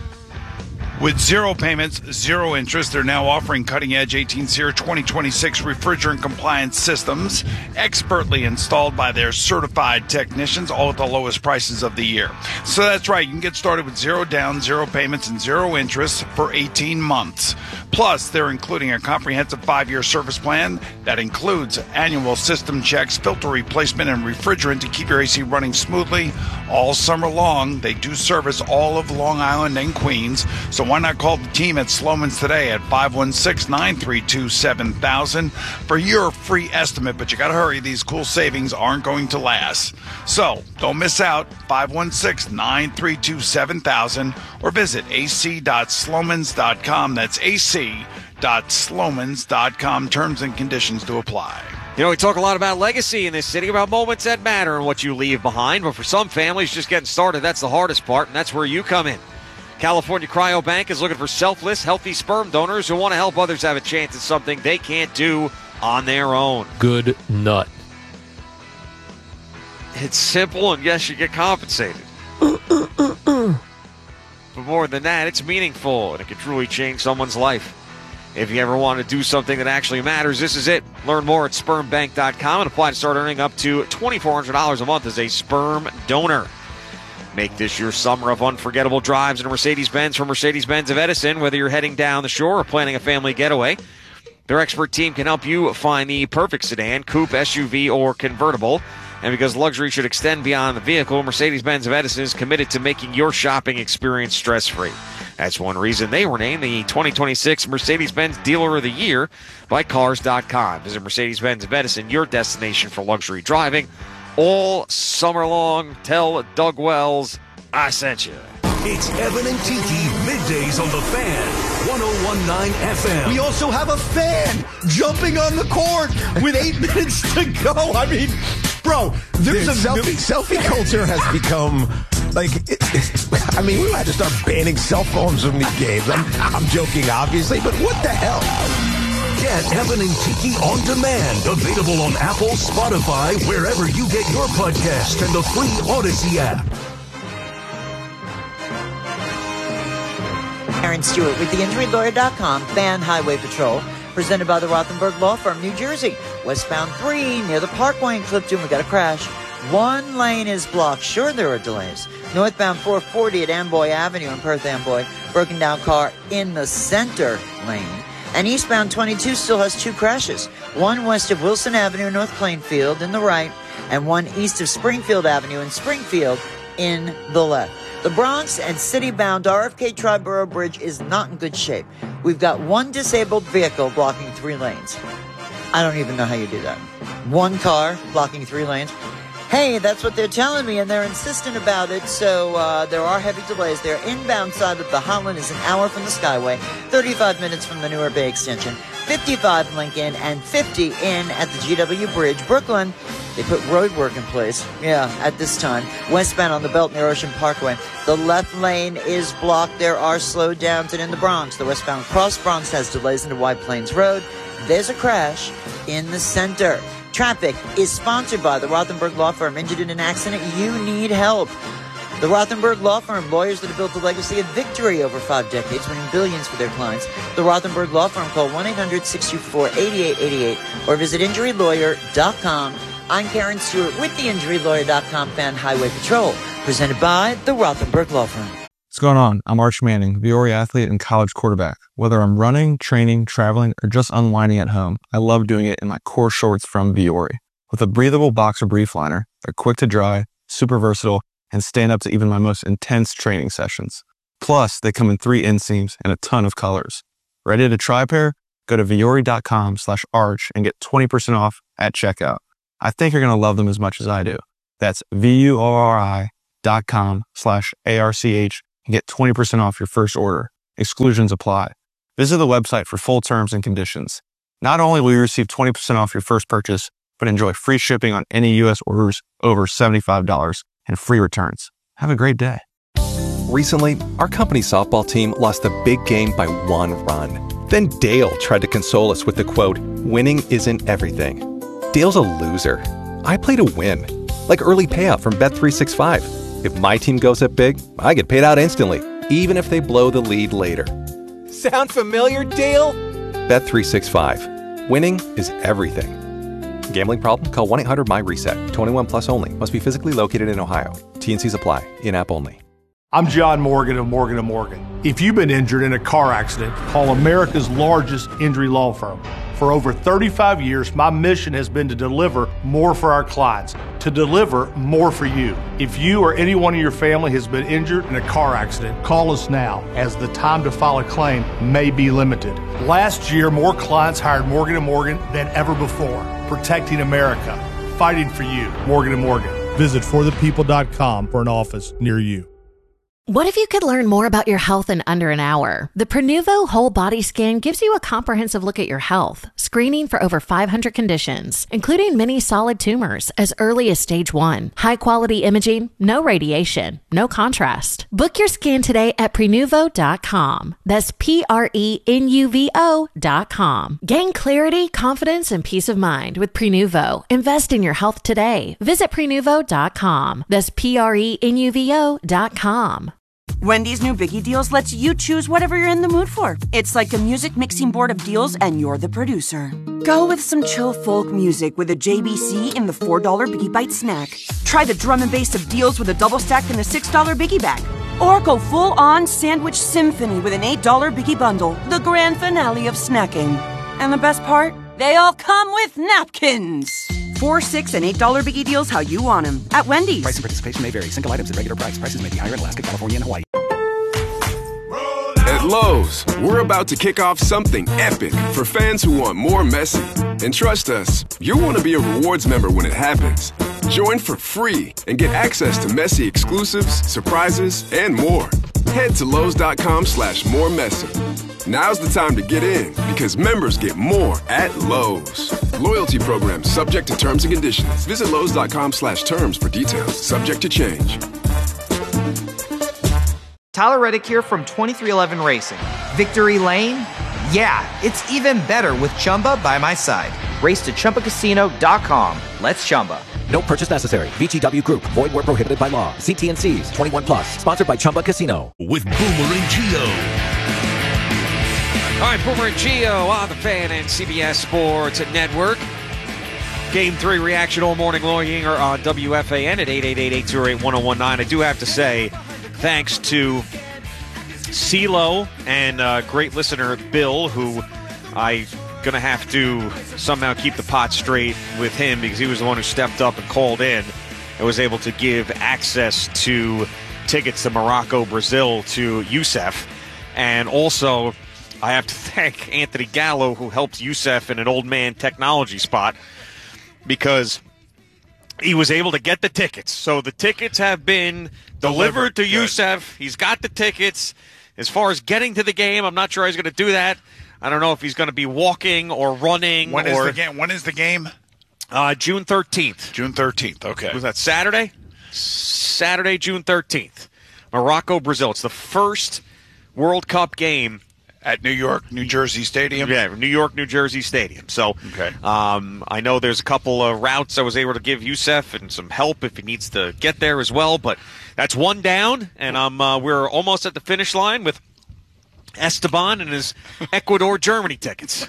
Speaker 2: with 0 payments, 0 interest. They're now offering cutting-edge 18-SEER 2026 refrigerant-compliant systems, expertly installed by their certified technicians, all at the lowest prices of the year. So that's right. You can get started with 0 down, 0 payments, and 0 interest for 18 months. Plus, they're including a comprehensive 5-year service plan that includes annual system checks, filter replacement, and refrigerant to keep your AC running smoothly all summer long. They do service all of Long Island and Queens, so why not call the team at Sloman's today at 516-932-7000 for your free estimate. But you got to hurry. These cool savings aren't going to last. So don't miss out. 516-932-7000 or visit ac.slomans.com. That's ac.slomans.com. Terms and conditions to apply.
Speaker 4: We talk a lot about legacy in this city, about moments that matter and what you leave behind. But for some families, just getting started, that's the hardest part, and that's where you come in. California Cryo Bank is looking for selfless, healthy sperm donors who want to help others have a chance at something they can't do on their own.
Speaker 10: Good nut.
Speaker 4: It's simple, and yes, you get compensated. But more than that, it's meaningful, and it can truly change someone's life. If you ever want to do something that actually matters, this is it. Learn more at spermbank.com and apply to start earning up to $2,400 a month as a sperm donor. Make this your summer of unforgettable drives in a Mercedes-Benz from Mercedes-Benz of Edison. Whether you're heading down the shore or planning a family getaway, their expert team can help you find the perfect sedan, coupe, SUV, or convertible. And because luxury should extend beyond the vehicle, Mercedes-Benz of Edison is committed to making your shopping experience stress-free. That's one reason they were named the 2026 Mercedes-Benz Dealer of the Year by Cars.com. Visit Mercedes-Benz of Edison, your destination for luxury driving. All summer long, tell Doug Wells I sent you.
Speaker 6: It's Evan and Tiki middays on the Fan, 101.9 FM.
Speaker 11: We also have a fan jumping on the court with 8 minutes to go. I mean, bro, there's selfie culture has become we might have to start banning cell phones from these games. I'm joking, obviously, but what the hell?
Speaker 6: Get Evan and Tiki on demand. Available on Apple, Spotify, wherever you get your podcast, and the free Odyssey app.
Speaker 12: Aaron Stewart with theinjurylawyer.com, Fan Highway Patrol, presented by the Rothenberg Law Firm, New Jersey. Westbound 3 near the Parkway in Clifton, we got a crash. 1 lane is blocked. Sure, there are delays. Northbound 440 at Amboy Avenue in Perth Amboy, broken down car in the center lane. And eastbound 22 still has 2 crashes. 1 west of Wilson Avenue in North Plainfield in the right, and 1 east of Springfield Avenue in Springfield in the left. The Bronx and city-bound RFK Triborough Bridge is not in good shape. We've got 1 disabled vehicle blocking 3 lanes. I don't even know how you do that. 1 car blocking 3 lanes. Hey, that's what they're telling me, and they're insistent about it, so there are heavy delays. Their inbound side of the Holland is an hour from the Skyway, 35 minutes from the Newark Bay Extension, 55 Lincoln, and 50 in at the GW Bridge. Brooklyn, they put road work in place, at this time. Westbound on the Belt near Ocean Parkway. The left lane is blocked. There are slowdowns, and in the Bronx, the westbound Cross Bronx has delays into White Plains Road. There's a crash in the center. Traffic is sponsored by the Rothenberg Law Firm. Injured in an accident, you need help. The Rothenberg Law Firm, lawyers that have built a legacy of victory over 5 decades, winning billions for their clients. The Rothenberg Law Firm, call 1-800-624-8888 or visit injurylawyer.com. I'm Karen Stewart with the injurylawyer.com Fan Highway Patrol, presented by the Rothenberg Law Firm.
Speaker 10: What's going on? I'm Arch Manning, Viore athlete and college quarterback. Whether I'm running, training, traveling, or just unwinding at home, I love doing it in my core shorts from Viore. With a breathable boxer brief liner, they're quick to dry, super versatile, and stand up to even my most intense training sessions. Plus, they come in 3 inseams and a ton of colors. Ready to try a pair? Go to viore.com/arch and get 20% off at checkout. I think you're going to love them as much as I do. That's viore.com/ARCH and get 20% off your first order. Exclusions apply. Visit the website for full terms and conditions. Not only will you receive 20% off your first purchase, but enjoy free shipping on any U.S. orders over $75 and free returns. Have a great day.
Speaker 13: Recently, our company's softball team lost a big game by 1 run. Then Dale tried to console us with the quote, "Winning isn't everything." Dale's a loser. I play to win, like early payout from Bet365. If my team goes up big, I get paid out instantly, even if they blow the lead later. Sound familiar, Dale? Bet365. Winning is everything. Gambling problem? Call 1-800-MY-RESET. 21 plus only. Must be physically located in Ohio. T&Cs apply. In-app only.
Speaker 14: I'm John Morgan of Morgan & Morgan. If you've been injured in a car accident, call America's largest injury law firm. For over 35 years, my mission has been to deliver more for our clients, to deliver more for you. If you or anyone in your family has been injured in a car accident, call us now, as the time to file a claim may be limited. Last year, more clients hired Morgan & Morgan than ever before. Protecting America. Fighting for you. Morgan & Morgan. Visit forthepeople.com for an office near you.
Speaker 16: What if you could learn more about your health in under an hour? The Prenuvo Whole Body Scan gives you a comprehensive look at your health, screening for over 500 conditions, including many solid tumors as early as stage 1. High-quality imaging, no radiation, no contrast. Book your scan today at Prenuvo.com. That's Prenuvo.com. Gain clarity, confidence, and peace of mind with Prenuvo. Invest in your health today. Visit Prenuvo.com. That's Prenuvo.com.
Speaker 25: Wendy's new Biggie Deals lets you choose whatever you're in the mood for. It's like a music mixing board of deals, and you're the producer. Go with some chill folk music with a JBC in the $4 Biggie Bite snack. Try the drum and bass of deals with a double stack in the $6 Biggie Bag. Or go full-on sandwich symphony with an $8 Biggie Bundle, the grand finale of snacking. And the best part? They all come with napkins. $4, $6, and $8 Biggie Deals how you want them at Wendy's.
Speaker 15: Price and participation may vary. Single items at regular price. Prices may be higher in Alaska, California, and Hawaii.
Speaker 18: At Lowe's, we're about to kick off something epic for fans who want more Messi. And trust us, you'll want to be a rewards member when it happens. Join for free and get access to Messi exclusives, surprises, and more. Head to Lowe's.com/moremessy. Now's the time to get in, because members get more at Lowe's. Loyalty program subject to terms and conditions. Visit Lowe's.com/terms for details. Subject to change.
Speaker 17: Tyler Reddick here from 2311 Racing. Victory Lane? Yeah, it's even better with Chumba by my side. Race to ChumbaCasino.com. Let's Chumba.
Speaker 15: No purchase necessary. VGW Group. Void where prohibited by law. See T&Cs. 21 plus. Sponsored by Chumba Casino.
Speaker 6: With Boomer and Gio.
Speaker 4: All right, Boomer and Gio on the Fan and CBS Sports Network. Game 3 reaction all morning long here on WFAN at 888-828-1019. I do have to say, thanks to CeeLo and great listener Bill, who I'm going to have to somehow keep the pot straight with him, because he was the one who stepped up and called in and was able to give access to tickets to Morocco, Brazil to Youssef. And also, I have to thank Anthony Gallo, who helped Youssef in an old man technology spot, because he was able to get the tickets. So the tickets have been delivered to Youssef. He's got the tickets. As far as getting to the game, I'm not sure he's going to do that. I don't know if he's going to be walking or running.
Speaker 2: When is the game? When is the game?
Speaker 4: June 13th.
Speaker 2: June 13th, okay.
Speaker 4: Was that Saturday? Saturday, June 13th. Morocco, Brazil. It's the first World Cup game.
Speaker 2: At New York, New Jersey Stadium?
Speaker 4: Yeah, New York, New Jersey Stadium. So I know there's a couple of routes I was able to give Youssef and some help if he needs to get there as well. But that's one down, and we're almost at the finish line with Esteban and his Ecuador-Germany tickets.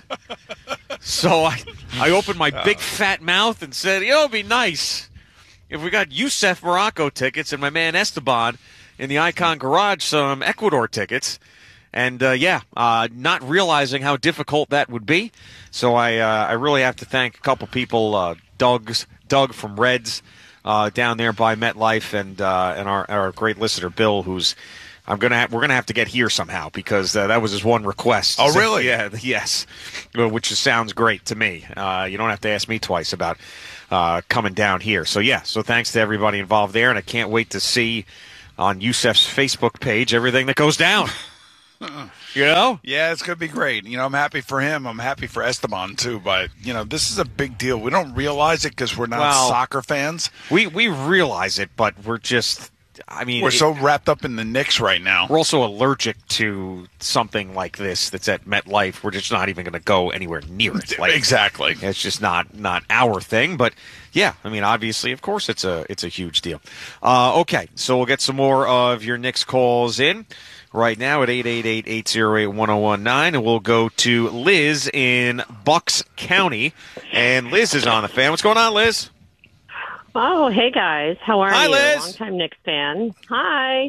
Speaker 4: So I opened my big fat mouth and said, it'd be nice if we got Youssef Morocco tickets and my man Esteban in the Icon Garage some Ecuador tickets. And, not realizing how difficult that would be. So I really have to thank a couple people, Doug from Reds down there by MetLife and our great listener, Bill, who's we're gonna have to get here somehow because that was his one request.
Speaker 2: Oh, really?
Speaker 4: Yeah, yes, which sounds great to me. You don't have to ask me twice about coming down here. So, so thanks to everybody involved there, and I can't wait to see on Youssef's Facebook page everything that goes down. You know?
Speaker 2: Yeah, it's going to be great. I'm happy for him. I'm happy for Esteban, too. But, this is a big deal. We don't realize it because we're not soccer fans.
Speaker 4: We realize it, but we're just,
Speaker 2: we're so wrapped up in the Knicks right now.
Speaker 4: We're also allergic to something like this that's at MetLife. We're just not even going to go anywhere near it.
Speaker 2: Exactly.
Speaker 4: It's just not our thing. But, obviously, of course, it's a huge deal. Okay, so we'll get some more of your Knicks calls in right now at 888-808-1019, and we'll go to Liz in Bucks County. And Liz is on the fan. What's going on, Liz?
Speaker 19: Oh, hey guys, how are you?
Speaker 4: Hi, Liz.
Speaker 19: Longtime Knicks fan. Hi.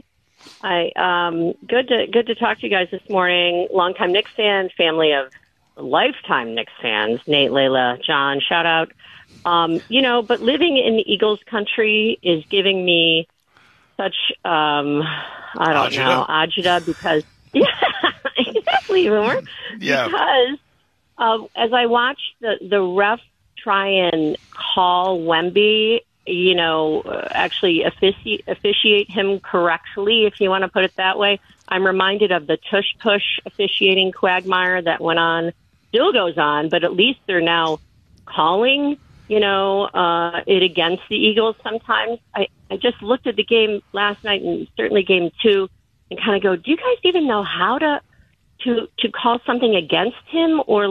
Speaker 19: Good to talk to you guys this morning. Longtime Knicks fan, family of lifetime Knicks fans. Nate, Layla, John, shout out. But living in the Eagles country is giving me such agita because exactly, Boomer.
Speaker 2: Yeah.
Speaker 19: Because as I watched the ref try and call Wemby, actually officiate him correctly, if you want to put it that way, I'm reminded of the tush-push officiating quagmire that went on, still goes on, but at least they're now calling it against the Eagles sometimes. I just looked at the game last night and certainly game 2 and kind of go, do you guys even know how to call something against him? Or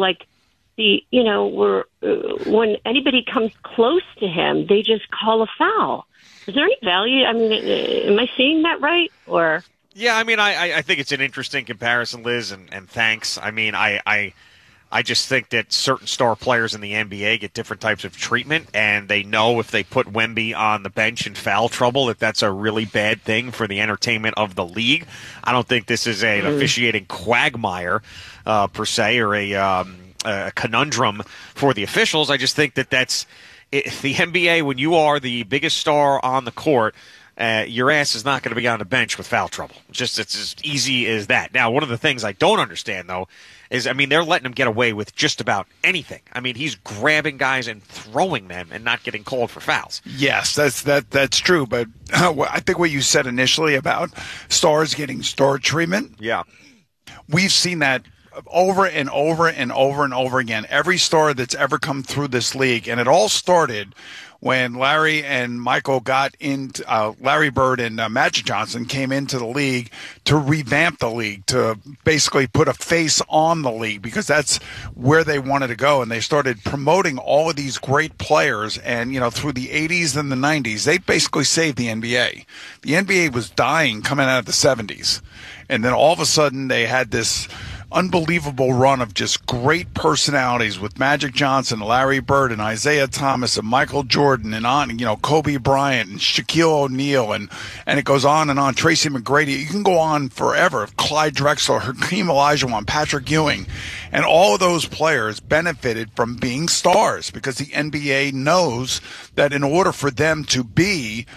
Speaker 19: when anybody comes close to him, they just call a foul. Is there any value? I mean, am I seeing that right? Or
Speaker 4: yeah, I think it's an interesting comparison, Liz, and thanks. I just think that certain star players in the NBA get different types of treatment, and they know if they put Wemby on the bench in foul trouble, that's a really bad thing for the entertainment of the league. I don't think this is an officiating quagmire per se, or a conundrum for the officials. I just think that's the NBA. When you are the biggest star on the court, your ass is not going to be on the bench with foul trouble. It's as easy as that. Now, one of the things I don't understand, though, is, they're letting him get away with just about anything. He's grabbing guys and throwing them and not getting called for fouls.
Speaker 2: Yes, that's true. But I think what you said initially about stars getting star treatment, we've seen that over and over and over and over again. Every star that's ever come through this league, and it all started when Larry and Michael got into Larry Bird and Magic Johnson came into the league to revamp the league, to basically put a face on the league, because that's where they wanted to go. And they started promoting all of these great players. And, through the 80s and the 90s, they basically saved the NBA. The NBA was dying coming out of the 70s. And then all of a sudden they had this unbelievable run of just great personalities with Magic Johnson, Larry Bird, and Isaiah Thomas, and Michael Jordan, and on, Kobe Bryant and Shaquille O'Neal, and it goes on and on. Tracy McGrady. You can go on forever. Clyde Drexler, Hakeem Olajuwon, Patrick Ewing, and all of those players benefited from being stars, because the NBA knows that in order for them to be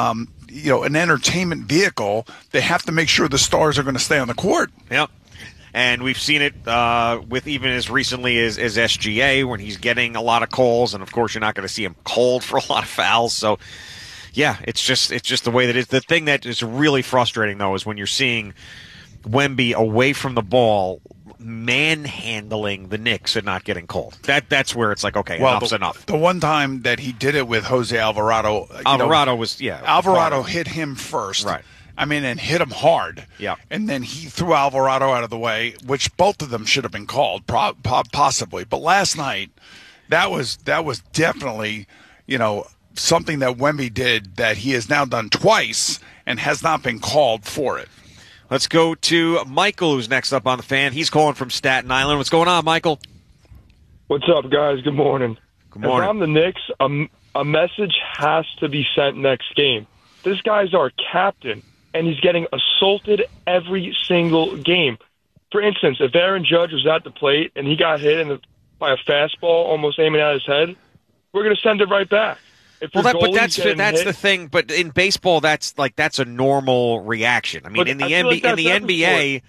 Speaker 2: an entertainment vehicle, they have to make sure the stars are going to stay on the court.
Speaker 4: Yep. And we've seen it with even as recently as SGA when he's getting a lot of calls. And, of course, you're not going to see him called for a lot of fouls. So, yeah, it's just the way that it is. The thing that is really frustrating, though, is when you're seeing Wemby away from the ball manhandling the Knicks and not getting called. That's where it's like, okay, enough's enough.
Speaker 2: The one time that he did it with Jose Alvarado, Alvarado hit him first.
Speaker 4: Right.
Speaker 2: I mean, and hit him hard.
Speaker 4: Yeah.
Speaker 2: And then he threw Alvarado out of the way, which both of them should have been called, possibly. But last night, that was definitely, something that Wemby did that he has now done twice and has not been called for it.
Speaker 4: Let's go to Michael, who's next up on the Fan. He's calling from Staten Island. What's going on, Michael?
Speaker 20: What's up, guys? Good morning.
Speaker 4: Good morning.
Speaker 20: If I'm the Knicks, a message has to be sent next game. This guy's our captain, and he's getting assaulted every single game. For instance, if Aaron Judge was at the plate and he got hit by a fastball almost aiming at his head, we're going to send it right back.
Speaker 4: But that's the thing. But in baseball, that's a normal reaction. I mean, in the NBA,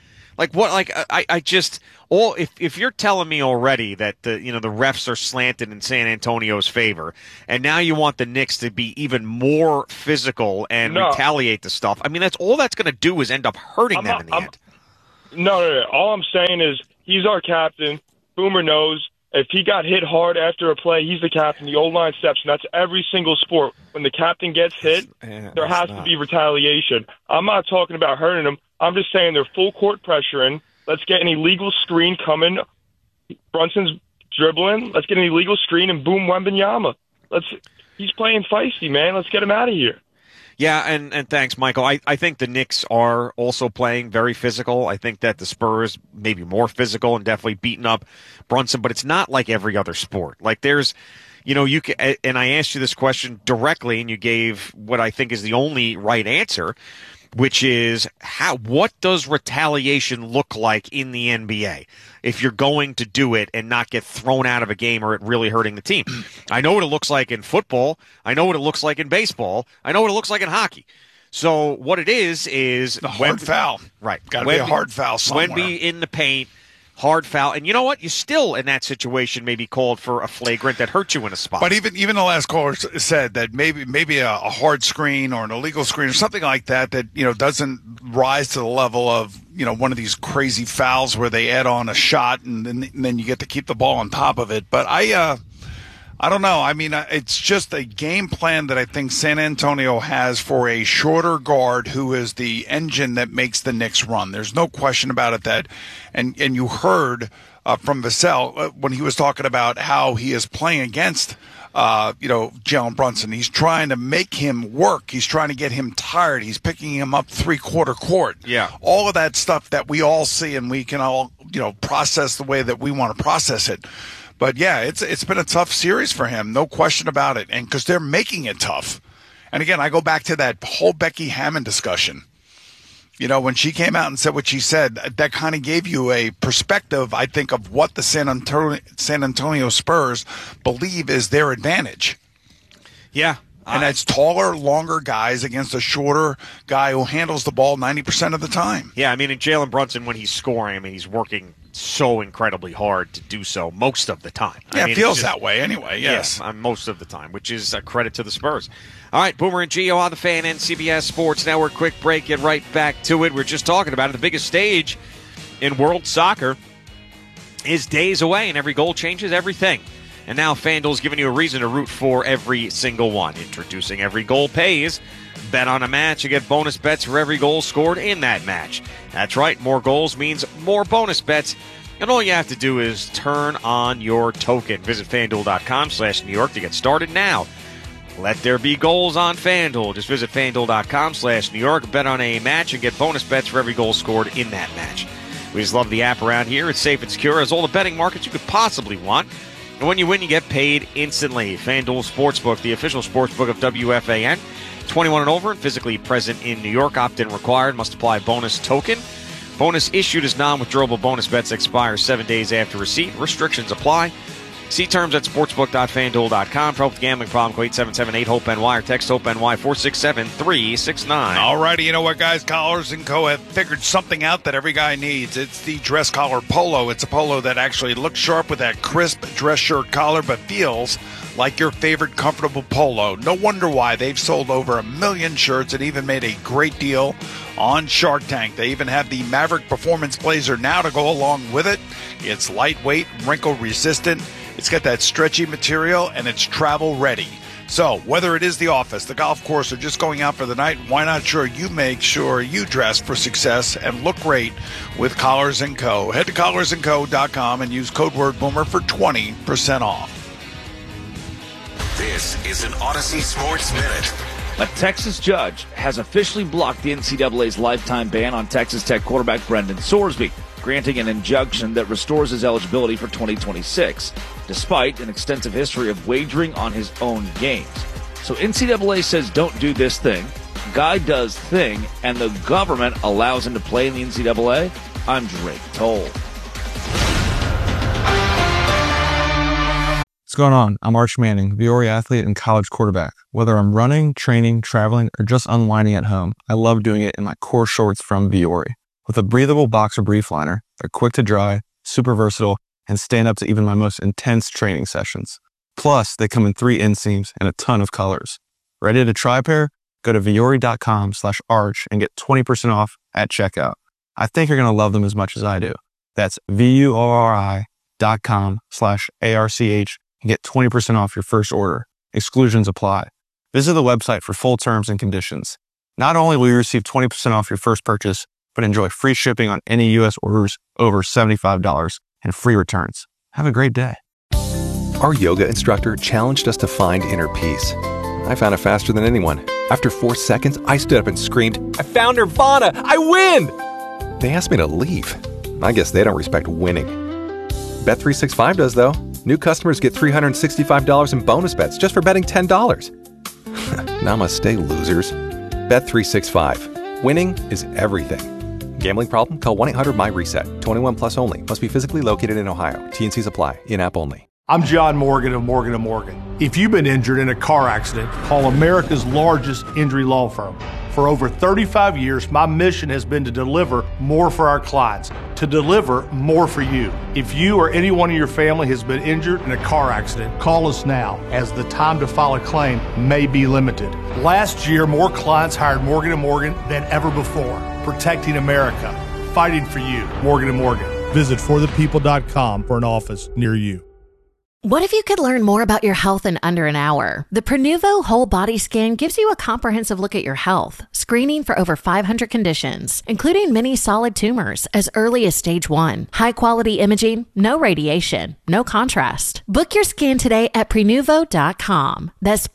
Speaker 4: if you're telling me already that the refs are slanted in San Antonio's favor, and now you want the Knicks to be even more physical and retaliate the stuff. I mean, that's all that's going to do is end up hurting them in the end.
Speaker 20: No. All I'm saying is he's our captain. Boomer knows. If he got hit hard after a play, he's the captain. The old line steps, and that's every single sport. When the captain gets hit, there has to be retaliation. I'm not talking about hurting him. I'm just saying they're full court pressuring. Let's get an illegal screen coming. Brunson's dribbling. Let's get an illegal screen and boom, Wembanyama. He's playing feisty, man. Let's get him out of here.
Speaker 4: Yeah, and thanks, Michael. I think the Knicks are also playing very physical. I think that the Spurs may be more physical and definitely beating up Brunson, but it's not like every other sport. Like there's, you can, and I asked you this question directly, and you gave what I think is the only right answer, which is what does retaliation look like in the NBA if you're going to do it and not get thrown out of a game or it really hurting the team? I know what it looks like in football. I know what it looks like in baseball. I know what it looks like in hockey. So what it is
Speaker 2: the hard foul.
Speaker 4: Right.
Speaker 2: Got to be a hard foul somewhere.
Speaker 4: Wemby in the paint. Hard foul, and you know what? You still, in that situation, may be called for a flagrant that hurt you in a spot.
Speaker 2: But even the last caller said that maybe a hard screen or an illegal screen or something like that doesn't rise to the level of one of these crazy fouls where they add on a shot and then you get to keep the ball on top of it. But I don't know. I mean, it's just a game plan that I think San Antonio has for a shorter guard who is the engine that makes the Knicks run. There's no question about it and you heard from Vassell when he was talking about how he is playing against Jalen Brunson. He's trying to make him work. He's trying to get him tired. He's picking him up three-quarter court.
Speaker 4: Yeah.
Speaker 2: All of that stuff that we all see and we can all, process the way that we want to process it. But, yeah, it's been a tough series for him, no question about it, and because they're making it tough. And, again, I go back to that whole Becky Hammon discussion. When she came out and said what she said, that kind of gave you a perspective, I think, of what the San Antonio Spurs believe is their advantage.
Speaker 4: Yeah.
Speaker 2: And that's taller, longer guys against a shorter guy who handles the ball 90% of the time.
Speaker 4: Yeah, I mean, in Jalen Brunson, when he's scoring, he's working so incredibly hard to do so most of the time.
Speaker 2: Yeah, it feels that way anyway, yes.
Speaker 4: Yeah, most of the time, which is a credit to the Spurs. All right, Boomer and Gio on the Fan and CBS Sports Network. Quick break, get right back to it. We're just talking about it. The biggest stage in world soccer is days away, and every goal changes everything. And now FanDuel's giving you a reason to root for every single one. Introducing Every Goal Pays. Bet on a match and get bonus bets for every goal scored in that match. That's right, more goals means more bonus bets. And all you have to do is turn on your token. Visit FanDuel.com/New York to get started now. Let there be goals on FanDuel. Just visit FanDuel.com/New York. Bet on a match and get bonus bets for every goal scored in that match. We just love the app around here. It's safe and secure. It has all the betting markets you could possibly want. And when you win, you get paid instantly. FanDuel Sportsbook, the official sportsbook of WFAN. 21 and over and physically present in New York. Opt-in required. Must apply bonus token. Bonus issued as non-withdrawable bonus bets expire 7 days after receipt. Restrictions apply. See terms at sportsbook.fanduel.com. For help with gambling problem, call 877-8-HOPE-NY or text HOPE-NY 467-369.
Speaker 2: All righty, you know what, guys? Collars & Co. have figured something out that every guy needs. It's the dress collar polo. It's a polo that actually looks sharp with that crisp dress shirt collar, but feels like your favorite comfortable polo. No wonder why they've sold over 1 million shirts and even made a great deal on Shark Tank. They even have the Maverick Performance Blazer now to go along with it. It's lightweight, wrinkle resistant. It's got that stretchy material, and it's travel ready. So whether it is the office, the golf course, or just going out for the night, why not you make sure you dress for success and look great with Collars & Co. Head to collarsandco.com and use code word Boomer for 20% off.
Speaker 6: This is an Odyssey Sports Minute.
Speaker 3: A Texas judge has officially blocked the NCAA's lifetime ban on Texas Tech quarterback Brendan Sorsby, granting an injunction that restores his eligibility for 2026, despite an extensive history of wagering on his own games. So NCAA says don't do this thing, guy does thing, and the government allows him to play in the NCAA? I'm Drake Toll.
Speaker 10: What's going on? I'm Arch Manning, Viore athlete and college quarterback. Whether I'm running, training, traveling, or just unwinding at home, I love doing it in my core shorts from Viore. With a breathable boxer brief liner, they're quick to dry, super versatile, and stand up to even my most intense training sessions. Plus, they come in 3 inseams and a ton of colors. Ready to try a pair? Go to viore.com/arch and get 20% off at checkout. I think you're going to love them as much as I do. That's VUORI.com/ARCH and get 20% off your first order. Exclusions apply. Visit the website for full terms and conditions. Not only will you receive 20% off your first purchase, but enjoy free shipping on any U.S. orders over $75 and free returns. Have a great day.
Speaker 13: Our yoga instructor challenged us to find inner peace. I found it faster than anyone. After 4 seconds, I stood up and screamed, "I found Nirvana! I win!" They asked me to leave. I guess they don't respect winning. Bet365 does, though. New customers get $365 in bonus bets just for betting $10. Namaste, losers. Bet365. Winning is everything. Gambling problem? Call 1-800-MY-RESET. 21 plus only. Must be physically located in Ohio. T&Cs apply. In-app only.
Speaker 14: I'm John Morgan of Morgan & Morgan. If you've been injured in a car accident, call America's largest injury law firm. For over 35 years, my mission has been to deliver more for our clients, to deliver more for you. If you or anyone in your family has been injured in a car accident, call us now, as the time to file a claim may be limited. Last year, more clients hired Morgan & Morgan than ever before, protecting America, fighting for you. Morgan & Morgan. Visit forthepeople.com for an office near you.
Speaker 16: What if you could learn more about your health in under an hour? The Prenuvo Whole Body Scan gives you a comprehensive look at your health, screening for over 500 conditions, including many solid tumors as early as stage 1. High-quality imaging, no radiation, no contrast. Book your scan today at Prenuvo.com. That's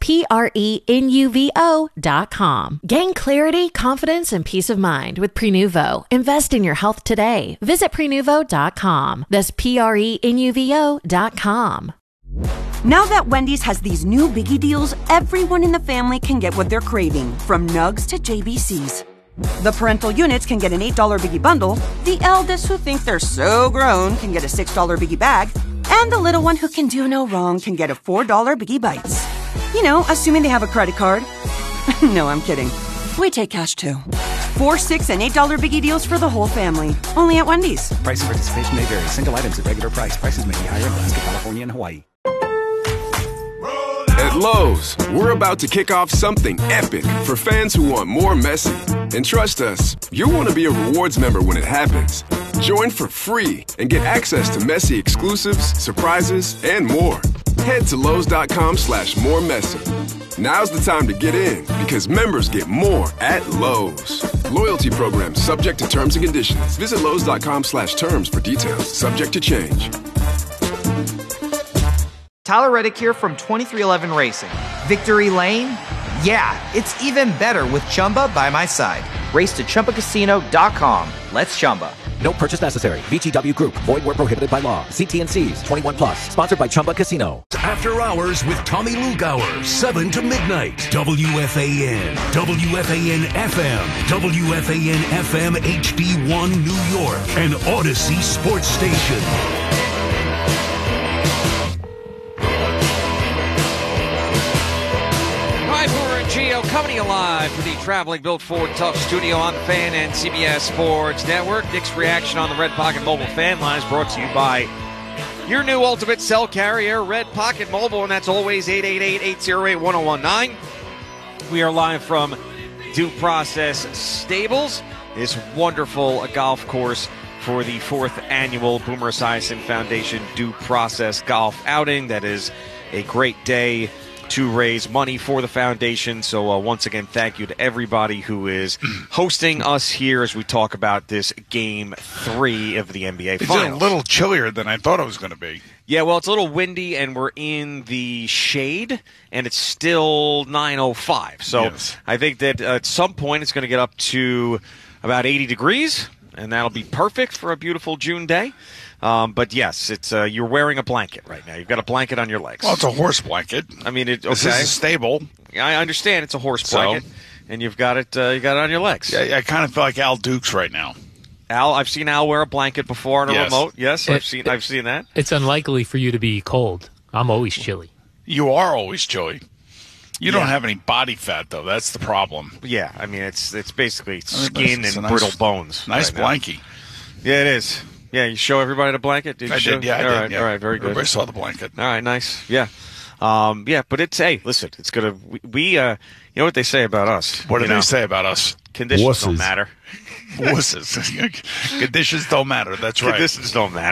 Speaker 16: Prenuvo.com. Gain clarity, confidence, and peace of mind with Prenuvo. Invest in your health today. Visit Prenuvo.com. That's Prenuvo.com.
Speaker 25: Now that Wendy's has these new biggie deals, everyone in the family can get what they're craving, from nugs to JBCs. The parental units can get an $8 biggie bundle, the eldest who think they're so grown can get a $6 biggie bag, and the little one who can do no wrong can get a $4 biggie bites. You know, assuming they have a credit card. No, I'm kidding. We take cash too. 4, $6, and $8 biggie deals for the whole family. Only at Wendy's.
Speaker 21: Price and participation may vary. Single items at regular price. Prices may be higher in Alaska, California, and Hawaii.
Speaker 18: At Lowe's, we're about to kick off something epic for fans who want more Messi. And trust us, you'll want to be a rewards member when it happens. Join for free and get access to Messi exclusives, surprises, and more. Head to Lowe's.com/more Messi. Now's the time to get in, because members get more at Lowe's. Loyalty program subject to terms and conditions. Visit Lowe's.com/terms for details. Subject to change.
Speaker 17: Tyler Reddick here from 2311 Racing. Victory Lane? Yeah, it's even better with Chumba by my side. Race to ChumbaCasino.com. Let's Chumba.
Speaker 15: No purchase necessary. VGW Group. Void where prohibited by law. See T&Cs. 21 plus. Sponsored by Chumba Casino.
Speaker 6: After Hours with Tommy Lugauer, 7 to midnight. WFAN, WFAN FM, WFAN FM HD1 New York, and Odyssey Sports Station.
Speaker 4: and Gio coming to you live from the Traveling Built Ford Tough Studio on the Fan and CBS Sports Network. Nick's reaction on the Red Pocket Mobile fan line is brought to you by your new ultimate cell carrier, Red Pocket Mobile, and that's always 888-808-1019. We are live from Due Process Stables, this wonderful golf course for the 4th annual Boomer Esiason Foundation Due Process Golf Outing. That is a great day to raise money for the foundation. So once again, thank you to everybody who is hosting us here as we talk about this Game 3 of the NBA Finals.
Speaker 2: It's a little chillier than I thought it was going to be.
Speaker 4: Yeah, well, it's a little windy, and we're in the shade, and it's still 9:05. So yes. I think that at some point it's going to get up to about 80 degrees, and that'll be perfect for a beautiful June day. But yes, it's you're wearing a blanket right now. You've got a blanket on your legs.
Speaker 2: Well, it's a horse blanket.
Speaker 4: I mean,
Speaker 2: This is stable.
Speaker 4: I understand it's a horse blanket, and you've got it. You got it on your legs.
Speaker 2: Yeah, I kind of feel like Al Dukes right now.
Speaker 4: I've seen Al wear a blanket before on a remote. Yes, I've seen that.
Speaker 5: It's unlikely for you to be cold. I'm always chilly.
Speaker 2: You are always chilly. You don't have any body fat, though. That's the problem.
Speaker 4: Yeah, I mean, it's basically skin and brittle bones.
Speaker 2: Nice blankie.
Speaker 4: Yeah, it is. Yeah, you show everybody the blanket?
Speaker 2: I did, yeah.
Speaker 4: All right, very good.
Speaker 2: Everybody saw the blanket.
Speaker 4: All right, nice. Yeah. But listen, it's going to, you know what they say about us.
Speaker 2: What do they say about us?
Speaker 4: Conditions don't matter.
Speaker 2: Wusses. Conditions don't matter. That's right.
Speaker 4: Conditions don't matter.